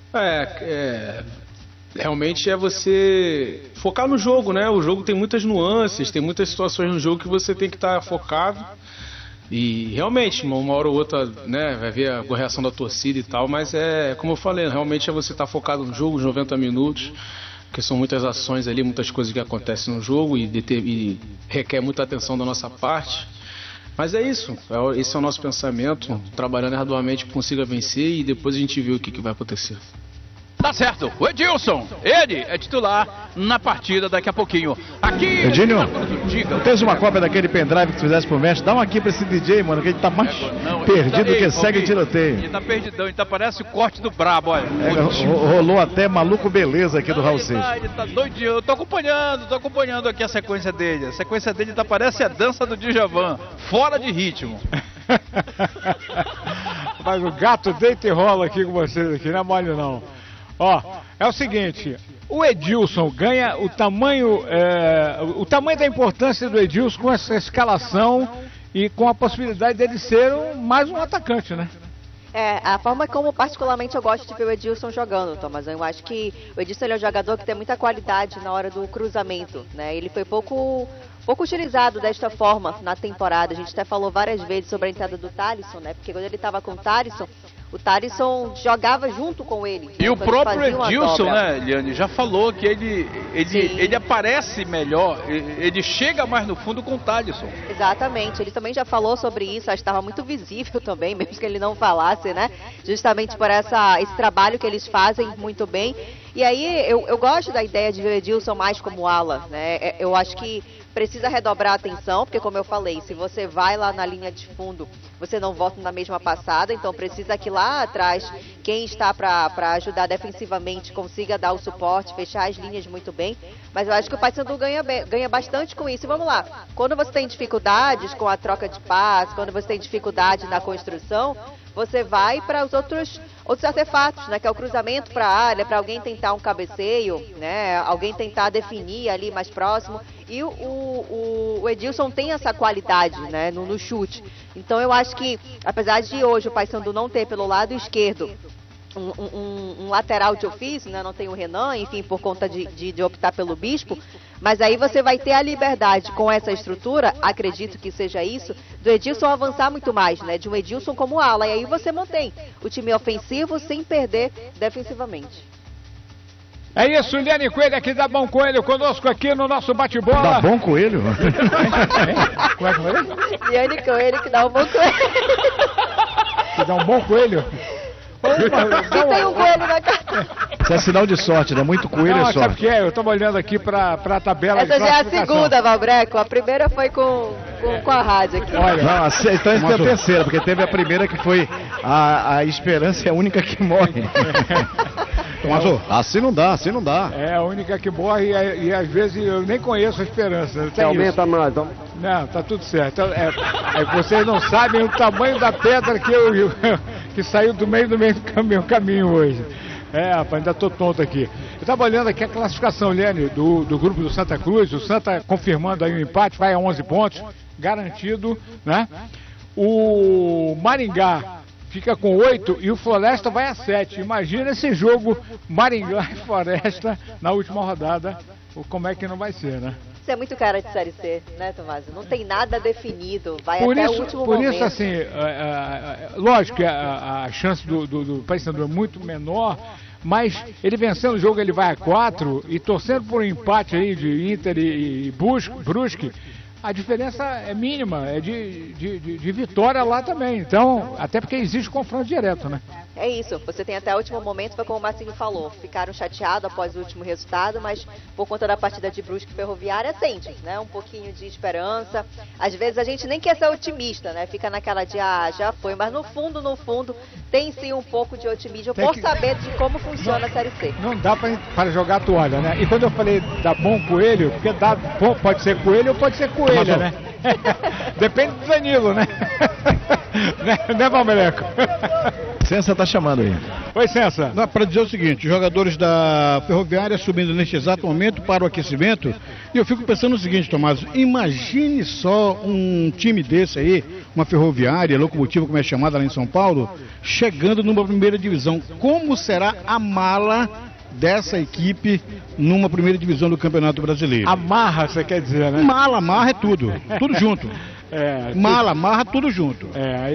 Realmente é você focar no jogo, né? O jogo tem muitas nuances, tem muitas situações no jogo que você tem que estar focado. E realmente, uma hora ou outra, né, vai ver a reação da torcida e tal, mas como eu falei, realmente é você estar focado no jogo, os 90 minutos, porque são muitas ações ali, muitas coisas que acontecem no jogo e requer muita atenção da nossa parte. Mas é isso, esse é o nosso pensamento, trabalhando arduamente consiga vencer e depois a gente vê o que vai acontecer. Tá certo, o Edilson, ele é titular na partida daqui a pouquinho. Aqui... Edinho, tens uma cópia daquele pendrive que tu fizesse pro mestre? Dá uma aqui pra esse DJ, mano, que ele tá mais perdido que segue tiroteio. Ele tá perdidão, ele tá parece o corte do brabo, olha. Rolou até maluco beleza aqui do Raul Seixas. Ele tá doidinho, eu tô acompanhando aqui a sequência dele. A sequência dele tá parece a dança do Djavan, fora de ritmo. Mas o gato deita e rola aqui com vocês aqui, não é mole não. Ó, é o seguinte, o Edilson ganha o tamanho da importância do Edilson com essa escalação e com a possibilidade dele ser mais um atacante, né? A forma como particularmente eu gosto de ver o Edilson jogando, Thomas. Eu acho que o Edilson ele é um jogador que tem muita qualidade na hora do cruzamento, né? Ele foi pouco utilizado desta forma na temporada. A gente até falou várias vezes sobre a entrada do Thalisson, né? Porque quando ele estava com o Thalisson jogava junto com ele. E o próprio Edilson, né, Eliane, já falou que ele aparece melhor, ele chega mais no fundo com o Thalisson. Exatamente, ele também já falou sobre isso, acho que estava muito visível também, mesmo que ele não falasse, né? Justamente por esse trabalho que eles fazem muito bem. E aí eu gosto da ideia de ver o Edilson mais como ala, né? Eu acho que precisa redobrar a atenção, porque como eu falei, se você vai lá na linha de fundo, você não volta na mesma passada, então precisa que lá atrás, quem está para ajudar defensivamente consiga dar o suporte, fechar as linhas muito bem, mas eu acho que o Paysandu ganha bastante com isso. E vamos lá, quando você tem dificuldades com a troca de passe, quando você tem dificuldade na construção, você vai para os outros artefatos, né, que é o cruzamento para a área, para alguém tentar um cabeceio, né, alguém tentar definir ali mais próximo. E o Edilson tem essa qualidade, né, no chute. Então eu acho que, apesar de hoje o Paysandu não ter pelo lado esquerdo um lateral de ofício, né, não tem o Renan, enfim, por conta de optar pelo Bispo, mas aí você vai ter a liberdade com essa estrutura, acredito que seja isso, do Edilson avançar muito mais, né, de um Edilson como ala, e aí você mantém o time ofensivo sem perder defensivamente. É isso, Liane Coelho aqui da Bom Coelho conosco aqui no nosso bate-bola. Da Bom Coelho? Como é que foi? Liane Coelho que dá um bom coelho. Que dá um bom coelho? Que tem um coelho na carta. Isso é sinal de sorte, né? Muito coelho é sorte. Sabe o que é? Eu tava olhando aqui pra tabela. Essa já é a segunda, Valbreco. A primeira foi com a rádio aqui. Olha, não, então essa é a terceira, porque teve a primeira que foi a esperança é a única que morre. Mas assim não dá, assim não dá. É a única que morre e às vezes eu nem conheço a esperança. Aumenta mais, então. Não, tá tudo certo. Vocês não sabem o tamanho da pedra que saiu do meio do caminho hoje. Rapaz, ainda tô tonto aqui. Eu tava olhando aqui a classificação, Lênin, do grupo do Santa Cruz. O Santa confirmando aí o empate, vai a 11 pontos, garantido, né? O Maringá fica com 8 e o Floresta vai a 7. Imagina esse jogo Maringá e Floresta na última rodada. Como é que não vai ser, né? Isso é muito cara de Série C, né, Tomás? Não tem nada definido, vai até o último momento. Por isso, assim, lógico que a chance do Paysandu é muito menor, mas ele vencendo o jogo, ele vai a 4 e torcendo por um empate aí de Inter e Brusque, a diferença é mínima, é de vitória lá também. Então, até porque existe confronto direto, né? É isso, você tem até o último momento, foi como o Marcinho falou, ficaram chateados após o último resultado, mas por conta da partida de Brusque e Ferroviária, sente, né, um pouquinho de esperança. Às vezes a gente nem quer ser otimista, né, fica naquela de, já foi, mas no fundo, tem sim um pouco de otimismo por saber de como funciona a Série C. Não dá para jogar a toalha, né, e quando eu falei da Bom Coelho, porque pode ser coelho ou pode ser coelha, né? Depende do Danilo, né? Né, Valmeleco? Sensa tá chamando aí. Oi, Sensa. Para dizer o seguinte, os jogadores da Ferroviária subindo neste exato momento para o aquecimento, e eu fico pensando o seguinte, Tomás, imagine só um time desse aí, uma Ferroviária, Locomotiva, como é chamada lá em São Paulo, chegando numa primeira divisão. Como será a mala dessa equipe numa primeira divisão do Campeonato Brasileiro? Amarra, você quer dizer, né? Amarra é tudo junto. Amarra tudo junto.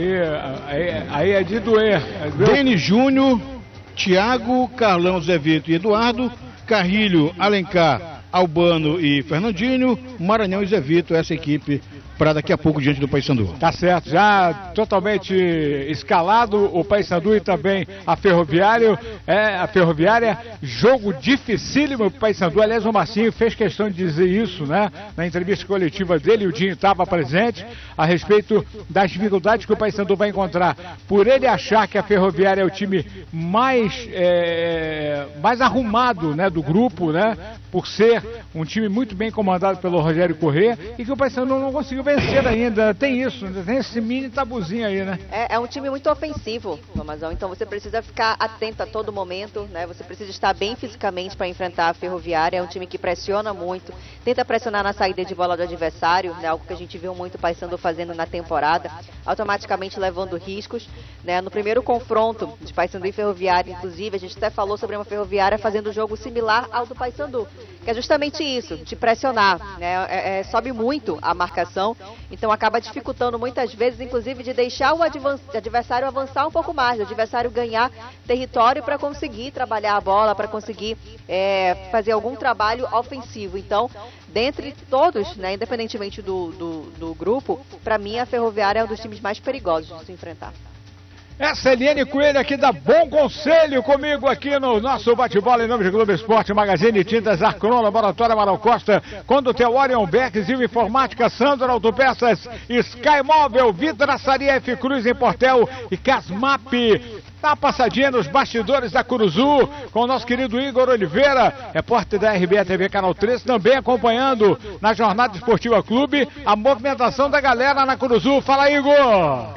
Aí é de doer. Denis Júnior, Thiago, Carlão, Zé Vitor e Eduardo, Carrilho, Alencar, Albano e Fernandinho, Maranhão e Zé Vitor, essa equipe para daqui a pouco diante do Paysandu. Tá certo, já totalmente escalado o Paysandu e também a Ferroviária, jogo dificílimo o Paysandu. Aliás, o Marcinho fez questão de dizer isso, né, na entrevista coletiva dele, o Dinho estava presente, a respeito das dificuldades que o Paysandu vai encontrar, por ele achar que a Ferroviária é o time mais arrumado, né, do grupo, né, por ser um time muito bem comandado pelo Rogério Corrêa, e que o Paysandu não conseguiu vencer ainda. Tem isso, tem esse mini tabuzinho aí, né? É um time muito ofensivo, Tomazão, então você precisa ficar atento a todo momento, né? Você precisa estar bem fisicamente para enfrentar a Ferroviária. É um time que pressiona muito, tenta pressionar na saída de bola do adversário, né? Algo que a gente viu muito o Paysandu fazendo na temporada, automaticamente levando riscos, né? No primeiro confronto de Paysandu e Ferroviária, inclusive, a gente até falou sobre uma Ferroviária fazendo um jogo similar ao do Paysandu, que é justamente isso, de pressionar, né? Sobe muito a marcação, então acaba dificultando muitas vezes, inclusive, de deixar o adversário avançar um pouco mais, o adversário ganhar território para conseguir trabalhar a bola, para conseguir fazer algum trabalho ofensivo. Então, dentre todos, né, independentemente do grupo, para mim a Ferroviária é um dos times mais perigosos de se enfrentar. Essa Eliane Coelho aqui dá bom conselho comigo aqui no nosso bate-bola em nome de Globo Esporte, Magazine Tintas, Arcron, Laboratório Amaral Costa, Condutel Orion, Beck, Zil Informática, Sandro Autopeças, Sky Móvel, Vidraçaria F Cruz em Portel e Casmap. Dá uma passadinha nos bastidores da Curuzu com o nosso querido Igor Oliveira, repórter da RBA TV Canal 13, também acompanhando na Jornada Esportiva Clube a movimentação da galera na Curuzu. Fala, Igor!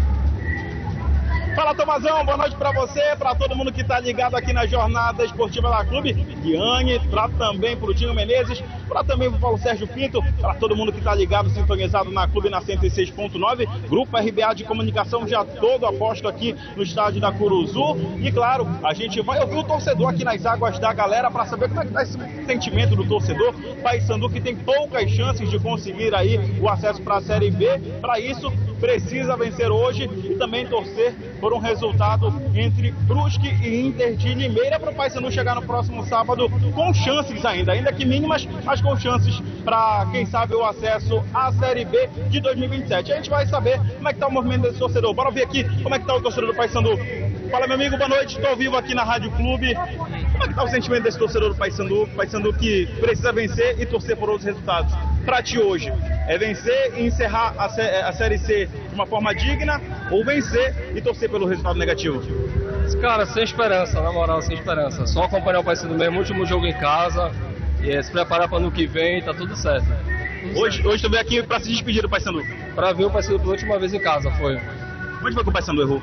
Fala, Tomazão, boa noite pra você, pra todo mundo que tá ligado aqui na Jornada Esportiva da Clube, Guiane, pra também pro Dinho Menezes, pra também pro Paulo Sérgio Pinto, pra todo mundo que tá ligado, sintonizado na Clube na 106.9, Grupo RBA de Comunicação já todo aposto aqui no estádio da Curuzu, e claro, a gente vai ouvir o torcedor aqui nas águas da galera pra saber como é que tá esse sentimento do torcedor, Paysandu que tem poucas chances de conseguir aí o acesso pra Série B, pra isso precisa vencer hoje e também torcer por um resultado entre Brusque e Inter de Limeira para o Paysandu chegar no próximo sábado com chances ainda que mínimas, mas com chances para, quem sabe, o acesso à Série B de 2027. A gente vai saber como é que está o movimento desse torcedor. Bora ver aqui como é que está o torcedor do Paysandu. Fala, meu amigo, boa noite, estou ao vivo aqui na Rádio Clube. Como é que está o sentimento desse torcedor do Paysandu? Paysandu que precisa vencer e torcer por outros resultados. Para ti hoje, é vencer e encerrar a Série C de uma forma digna ou vencer e torcer pelo resultado negativo? Cara, sem esperança, na moral, sem esperança. Só acompanhar o Paysandu mesmo, último jogo em casa, e se preparar para ano que vem, tá tudo certo. Hoje tu veio aqui para se despedir do Paysandu? Para ver o Paysandu pela última vez em casa, foi. Onde foi que o Paysandu errou?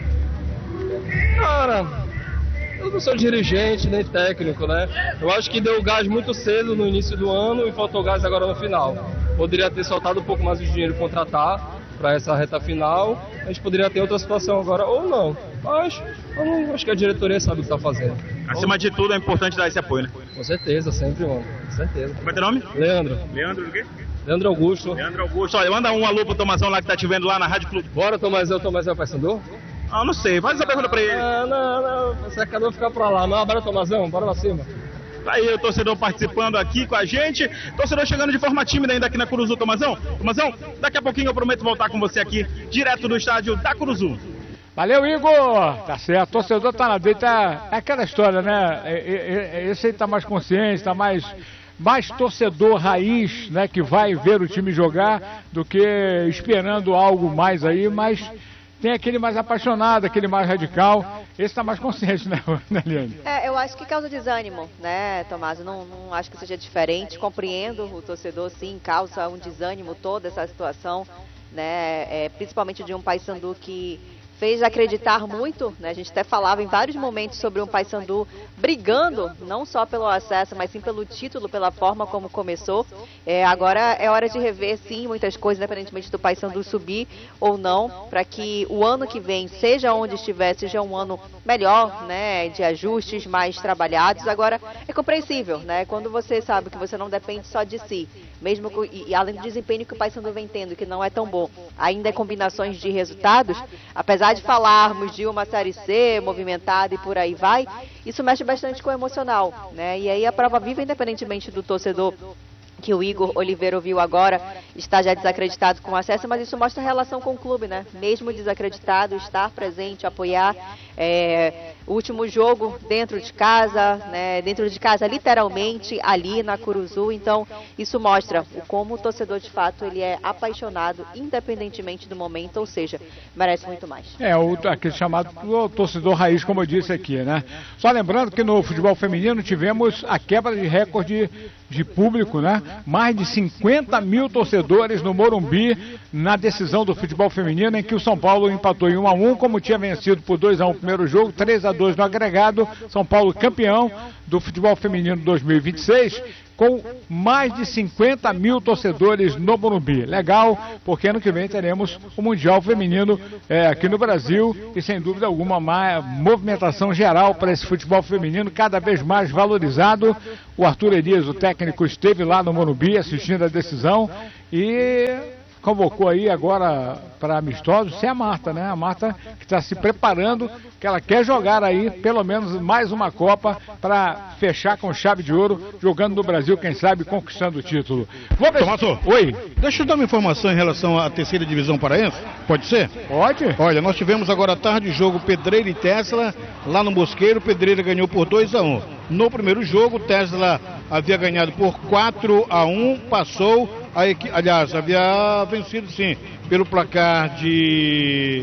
Cara, eu não sou dirigente nem técnico, né? Eu acho que deu gás muito cedo no início do ano e faltou gás agora no final. Poderia ter soltado um pouco mais de dinheiro e contratar para essa reta final. A gente poderia ter outra situação agora ou não. Mas eu não, acho que a diretoria sabe o que está fazendo. Acima de tudo é importante dar esse apoio, né? Com certeza, sempre, mano. Com certeza. Como é teu nome? Leandro. Leandro o quê? Leandro Augusto. Leandro Augusto. Olha, manda um alô pro Tomazão lá que tá te vendo lá na Rádio Clube. Bora, Tomazão Paysandu? Ah, não sei, faz essa pergunta pra ele. Não, você acabou de ficar pra lá. Não, bora, Tomazão, bora lá cima. Tá aí o torcedor participando aqui com a gente. Torcedor chegando de forma tímida ainda aqui na Curuzu, Tomazão. Tomazão, daqui a pouquinho eu prometo voltar com você aqui, direto do estádio da Curuzu. Valeu, Igor! Tá certo, o torcedor tá na dele, é aquela história, né? Esse aí tá mais consciente, tá mais torcedor raiz, né? Que vai ver o time jogar do que esperando algo mais aí, mas tem aquele mais apaixonado, aquele mais radical. Esse tá mais consciente, né, Eliane? Eu acho que causa desânimo, né, Tomás? Eu não acho que seja diferente. Compreendo o torcedor, sim, causa um desânimo toda essa situação, né? Principalmente de um Paysandu que fez acreditar muito, né? A gente até falava em vários momentos sobre um Paysandu brigando, não só pelo acesso, mas sim pelo título, pela forma como começou. Agora é hora de rever, sim, muitas coisas, independentemente do Paysandu subir ou não, para que o ano que vem, seja onde estiver, seja um ano melhor, né? De ajustes mais trabalhados. Agora, é compreensível, né? Quando você sabe que você não depende só de si, mesmo e além do desempenho que o Paysandu vem tendo, que não é tão bom, ainda é combinações de resultados, apesar de falarmos de uma Série C movimentada e por aí vai, isso mexe bastante com o emocional, né? E aí a prova viva, independentemente do torcedor que o Igor Oliveira ouviu agora, está já desacreditado com acesso, mas isso mostra a relação com o clube, né? Mesmo desacreditado, estar presente, apoiar. O último jogo dentro de casa, né? Dentro de casa, literalmente, ali na Curuzu. Então, isso mostra como o torcedor, de fato, ele é apaixonado, independentemente do momento, ou seja, merece muito mais. Aquele chamado torcedor raiz, como eu disse aqui, né? Só lembrando que no futebol feminino tivemos a quebra de recorde de público, né? Mais de 50 mil torcedores no Morumbi na decisão do futebol feminino, em que o São Paulo empatou em 1-1, como tinha vencido por 2-1 o primeiro jogo, 3-2 no agregado. São Paulo campeão do futebol feminino 2026, com mais de 50 mil torcedores no Morumbi. Legal, porque ano que vem teremos o Mundial Feminino aqui no Brasil e, sem dúvida alguma, uma movimentação geral para esse futebol feminino cada vez mais valorizado. O Arthur Elias, o técnico, esteve lá no Morumbi assistindo a decisão e convocou aí agora para amistosos, sem a Marta, né? A Marta que está se preparando, que ela quer jogar aí pelo menos mais uma Copa para fechar com chave de ouro, jogando no Brasil, quem sabe conquistando o título. Tomato, oi. Deixa eu dar uma informação em relação à terceira divisão paraense, pode ser? Pode. Olha, nós tivemos agora à tarde o jogo Pedreira e Tesla, lá no Mosqueiro. Pedreira ganhou por 2-1. No primeiro jogo, Tesla havia ganhado por 4-1, passou a equipe, aliás, havia vencido sim, pelo placar de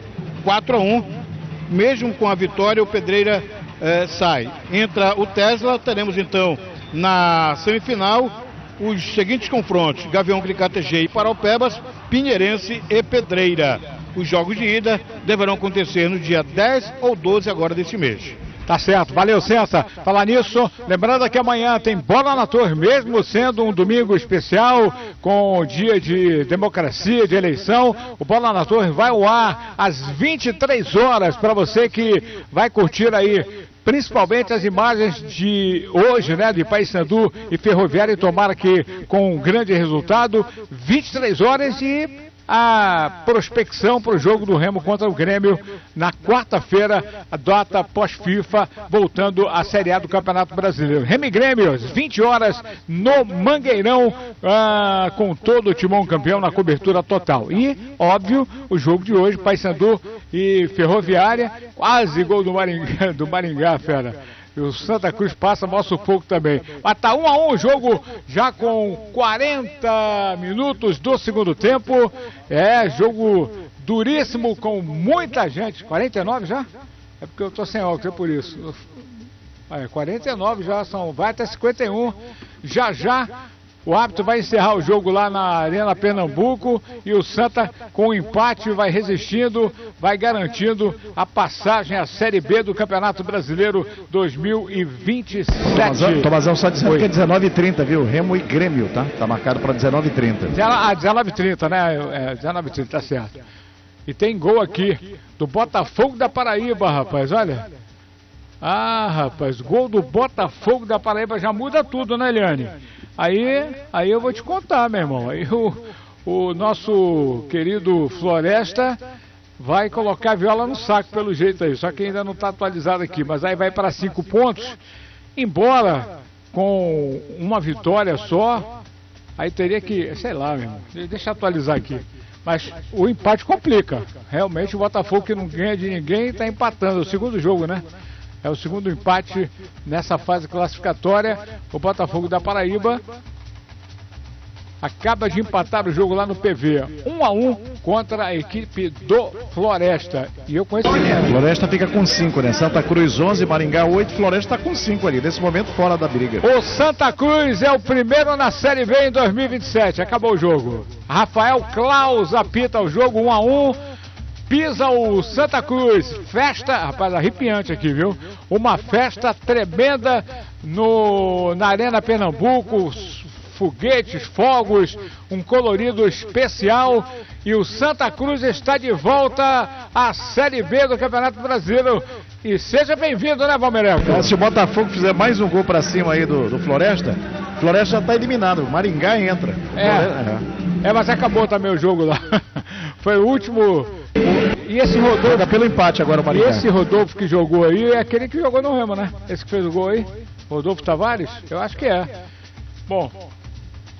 4-1. Mesmo com a vitória, o Pedreira sai. Entra o Tesla. Teremos então na semifinal os seguintes confrontos: Gavião Cricatg e Paraupebas, Pinheirense e Pedreira. Os jogos de ida deverão acontecer no dia 10 ou 12 agora desse mês. Tá certo, valeu, Cessa. Falar nisso, lembrando que amanhã tem Bola na Torre, mesmo sendo um domingo especial, com dia de democracia, de eleição. O Bola na Torre vai ao ar às 23 horas, para você que vai curtir aí, principalmente as imagens de hoje, né, de Paysandu e Ferroviária, e tomara que com um grande resultado, 23 horas e a prospecção para o jogo do Remo contra o Grêmio na quarta-feira, a data pós-FIFA, voltando à Série A do Campeonato Brasileiro. Remo e Grêmio, às 20 horas, no Mangueirão, com todo o timão campeão na cobertura total. E, óbvio, o jogo de hoje, Paysandu e Ferroviária, quase gol do Maringá, fera. E o Santa Cruz passa maior sufoco também. Mas tá 1-1 o jogo, já com 40 minutos do segundo tempo. Jogo duríssimo, com muita gente. 49 já? É porque eu tô sem óculos, é por isso. 49 já são, vai até 51. Já o árbitro vai encerrar o jogo lá na Arena Pernambuco e o Santa, com o empate, vai resistindo, vai garantindo a passagem à Série B do Campeonato Brasileiro 2027. Tomazão só dizendo que é 19h30, viu? Remo e Grêmio, tá? Tá marcado para 19h30. 19h30, né? 19h30, tá certo. E tem gol aqui do Botafogo da Paraíba, rapaz, olha. Rapaz, gol do Botafogo da Paraíba já muda tudo, né, Eliane? Aí eu vou te contar, meu irmão. Aí o nosso querido Floresta vai colocar a viola no saco, pelo jeito aí. Só que ainda não está atualizado aqui. Mas aí vai para 5 pontos. Embora com uma vitória só, aí teria que, sei lá, meu irmão. Deixa eu atualizar aqui. Mas o empate complica. Realmente o Botafogo, que não ganha de ninguém, está empatando. É o segundo jogo, né? É o segundo empate nessa fase classificatória. O Botafogo da Paraíba acaba de empatar o jogo lá no PV. 1-1 contra a equipe do Floresta. E eu conheço o Floresta fica com 5, né? Santa Cruz 11, Maringá 8, Floresta está com 5 ali. Nesse momento fora da briga. O Santa Cruz é o primeiro na Série B em 2027. Acabou o jogo. Rafael Claus apita o jogo, 1-1. Pisa o Santa Cruz, festa, rapaz, arrepiante aqui, viu? Uma festa tremenda na Arena Pernambuco, foguetes, fogos, um colorido especial, e o Santa Cruz está de volta à Série B do Campeonato Brasileiro. E seja bem-vindo, né, Valmereco? Se o Botafogo fizer mais um gol pra cima aí do Floresta, Floresta já tá eliminado, o Maringá entra. Mas acabou também o jogo lá. Foi o último. E esse Rodolfo, pelo empate agora o Maringá. E esse Rodolfo que jogou aí é aquele que jogou no Remo, né? Esse que fez o gol aí, Rodolfo Tavares, eu acho que é. Bom,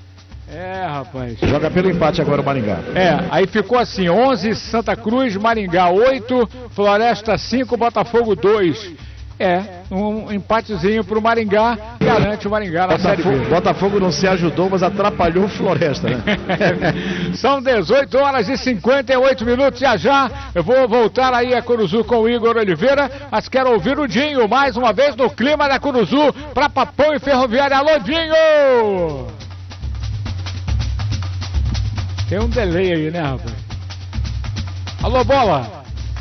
É, rapaz. Joga pelo empate agora o Maringá. Aí ficou assim, 11 Santa Cruz, Maringá 8, Floresta 5, Botafogo 2. Um empatezinho pro Maringá, garante o Maringá na Série B. Botafogo não se ajudou, mas atrapalhou o Floresta, né? São 18 horas e 58 minutos, já eu vou voltar aí a Curuzu com o Igor Oliveira, mas quero ouvir o Dinho, mais uma vez no clima da Curuzu, pra Papão e Ferroviária. Alô, Dinho! Tem um delay aí, né, rapaz? Alô, bola!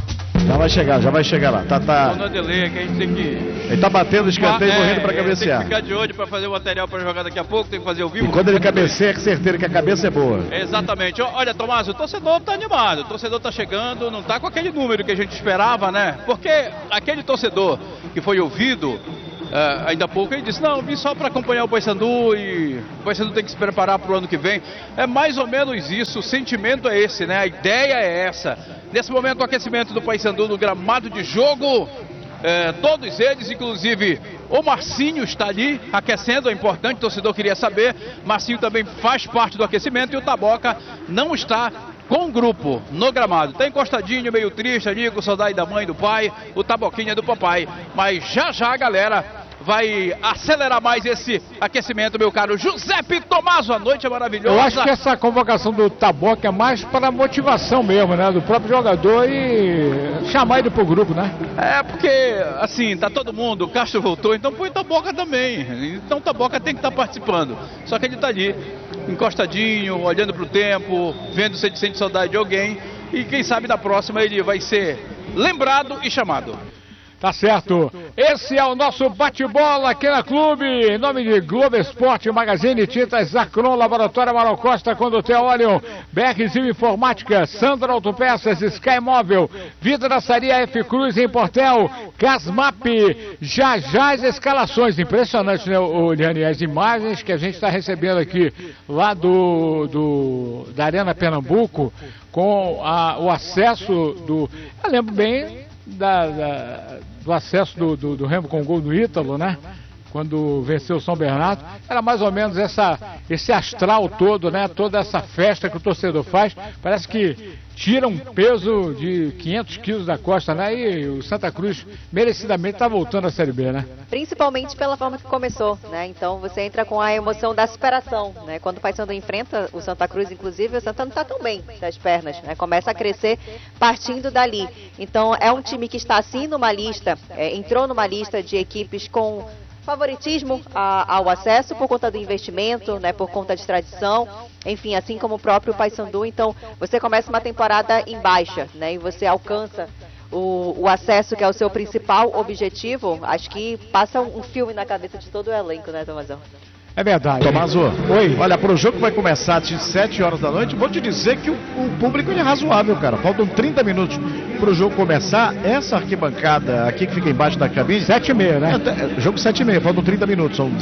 Já vai chegar lá. Não é delay, que a gente tem que... Ele tá batendo o escanteio e correndo pra cabecear. Tem que ficar de olho pra fazer o material pra jogar daqui a pouco, tem que fazer ao vivo. E quando ele cabeceia, é certeiro que a cabeça é boa. Exatamente. Olha, Tomás, o torcedor tá animado, o torcedor tá chegando, não tá com aquele número que a gente esperava, né? Porque aquele torcedor que foi ouvido... ainda há pouco ele disse, não, vim só para acompanhar o Paysandu e o Paysandu tem que se preparar para o ano que vem. É mais ou menos isso, o sentimento é esse, né? A ideia é essa. Nesse momento o aquecimento do Paysandu no gramado de jogo, todos eles, inclusive o Marcinho está ali aquecendo, é importante, o torcedor queria saber. Marcinho também faz parte do aquecimento e o Taboca não está com o grupo no gramado. Tá encostadinho, meio triste ali, com saudade da mãe e do pai, o Taboquinha do papai. Mas já a galera vai acelerar mais esse aquecimento, meu caro Giuseppe Tommaso. A noite é maravilhosa. Eu acho que essa convocação do Taboca é mais para motivação mesmo, né? Do próprio jogador e chamar ele pro grupo, né? Porque, assim, tá todo mundo, o Castro voltou, então põe o Taboca também. Então o Taboca tem que estar participando. Só que ele tá ali, encostadinho, olhando pro tempo, vendo se ele sente saudade de alguém. E quem sabe na próxima ele vai ser lembrado e chamado. Tá certo. Esse é o nosso bate-bola aqui na Clube. Em nome de Globo Esporte, Magazine, Tintas Zacron, Laboratório Amaral Costa, Condutel Orion, BRZil Informática, Sandra Autopeças, Sky Móvel, Vidraçaria F Cruz em Portel, Casmap, já as escalações. Impressionante, né, Liane? As imagens que a gente está recebendo aqui lá da Arena Pernambuco, com o acesso do... Eu lembro bem do acesso do Remo com o gol do Ítalo, né? Quando venceu o São Bernardo, era mais ou menos esse astral todo, né? Toda essa festa que o torcedor faz, parece que tira um peso de 500 quilos da costa, né? E o Santa Cruz merecidamente está voltando à Série B, né? Principalmente pela forma que começou, né? Então você entra com a emoção da superação, né? Quando o Paysandu enfrenta o Santa Cruz, inclusive, o Santa não está tão bem das pernas, né? Começa a crescer partindo dali. Então é um time que está assim numa lista, entrou numa lista de equipes com favoritismo ao acesso por conta do investimento, né, por conta de tradição, enfim, assim como o próprio Paysandu. Então você começa uma temporada em baixa, né, e você alcança o acesso, que é o seu principal objetivo. Acho que passa um filme na cabeça de todo o elenco, né, Tomazão? É verdade. Tommaso, oi. Olha, pro jogo que vai começar às 7 horas da noite, vou te dizer que o público é razoável, cara. Faltam 30 minutos pro jogo começar. Essa arquibancada aqui que fica embaixo da cabine... 7h30, né? Jogo 7h30, faltam 30 minutos. São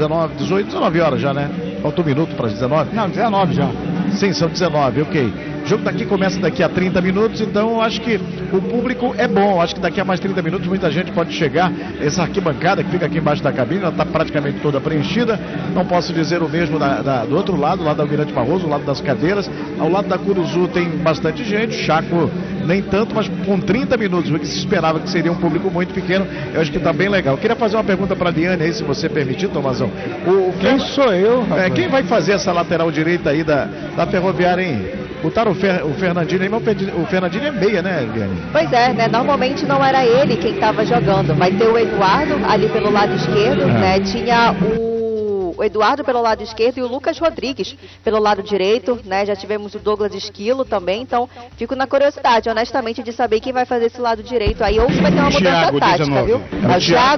19 horas já, né? Falta um minuto para as 19. Não, 19 já. Sim, são 19, ok. O jogo daqui começa daqui a 30 minutos, então acho que o público é bom. Acho que daqui a mais 30 minutos muita gente pode chegar. Essa arquibancada que fica aqui embaixo da cabine, ela está praticamente toda preenchida. Não posso dizer o mesmo do outro lado, lá da Almirante Barroso, o lado das cadeiras. Ao lado da Curuzu tem bastante gente, Chaco nem tanto, mas com 30 minutos, o que se esperava que seria um público muito pequeno, eu acho que está bem legal. Eu queria fazer uma pergunta para a Liane aí, se você permitir, Tomazão. Quem sou eu, rapaz? Quem vai fazer essa lateral direita aí da Ferroviária, hein? Botaram o Fernandinho aí, mas o Fernandinho é meia, né, Liane? Pois é, né? Normalmente não era ele quem estava jogando. Vai ter o Eduardo ali pelo lado esquerdo, né? Tinha o Eduardo pelo lado esquerdo e o Lucas Rodrigues pelo lado direito, né? Já tivemos o Douglas Esquilo também, então fico na curiosidade, honestamente, de saber quem vai fazer esse lado direito aí, ou se vai ter uma mudança tática, 19. Viu? É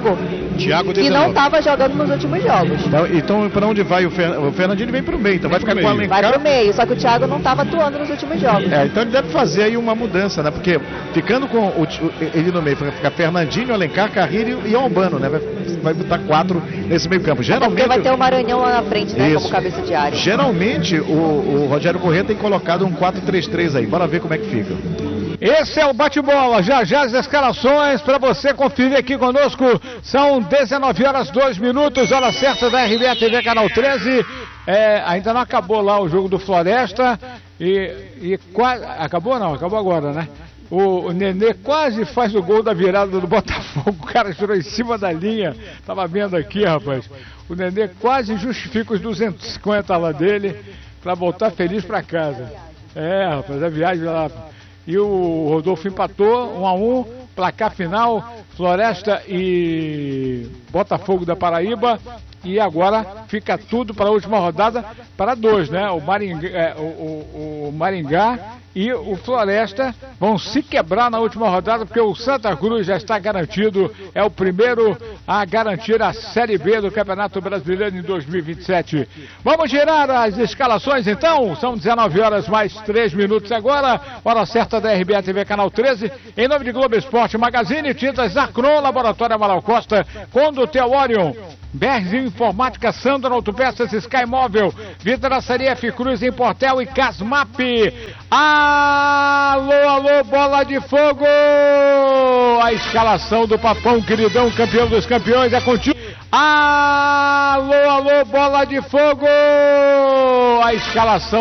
o Thiago, que não estava jogando nos últimos jogos. Então para onde vai o Fernandinho? Vem pro meio, então vai ficar com o Alencar. Vai pro meio, só que o Thiago não estava atuando nos últimos jogos. Então ele deve fazer aí uma mudança, né? Porque ficando com ele no meio, vai ficar Fernandinho, Alencar, Carrilho e Albano, né? Vai botar 4 nesse meio campo. Geralmente porque vai ter o Maranhão lá na frente, né? Isso. Como cabeça de área. Geralmente o Rogério Corrêa tem colocado um 4-3-3 aí. Bora ver como é que fica. Esse é o bate-bola, já as escalações para você conferir aqui conosco. São 19 horas 2 minutos, hora certa da RBA TV Canal 13. Ainda não acabou lá o jogo do Floresta e quase... Acabou não, acabou agora, né? O Nenê quase faz o gol da virada do Botafogo, o cara tirou em cima da linha, tava vendo aqui, rapaz. O Nenê quase justifica os 250 lá dele para voltar feliz para casa. Rapaz, a viagem lá. E o Rodolfo empatou 1-1, placar final, Floresta e Botafogo da Paraíba. E agora fica tudo para a última rodada para 2, né? O Maringá e o Floresta vão se quebrar na última rodada, porque o Santa Cruz já está garantido, é o primeiro a garantir a Série B do Campeonato Brasileiro em 2027. Vamos girar as escalações então, são 19 horas mais 3 minutos agora, hora certa da RBA TV Canal 13, em nome de Globo Esporte Magazine, Tintas Arcron, Laboratório Amaral Costa, Condutel Orion, Bergs Informática, Sandro Autopeças, Sky Móvel, Vidraçaria F Cruz em Portel e Casmap. Alô, alô, bola de fogo! A escalação do Papão Queridão, campeão dos campeões, é contigo. Alô, alô, bola de fogo! A escalação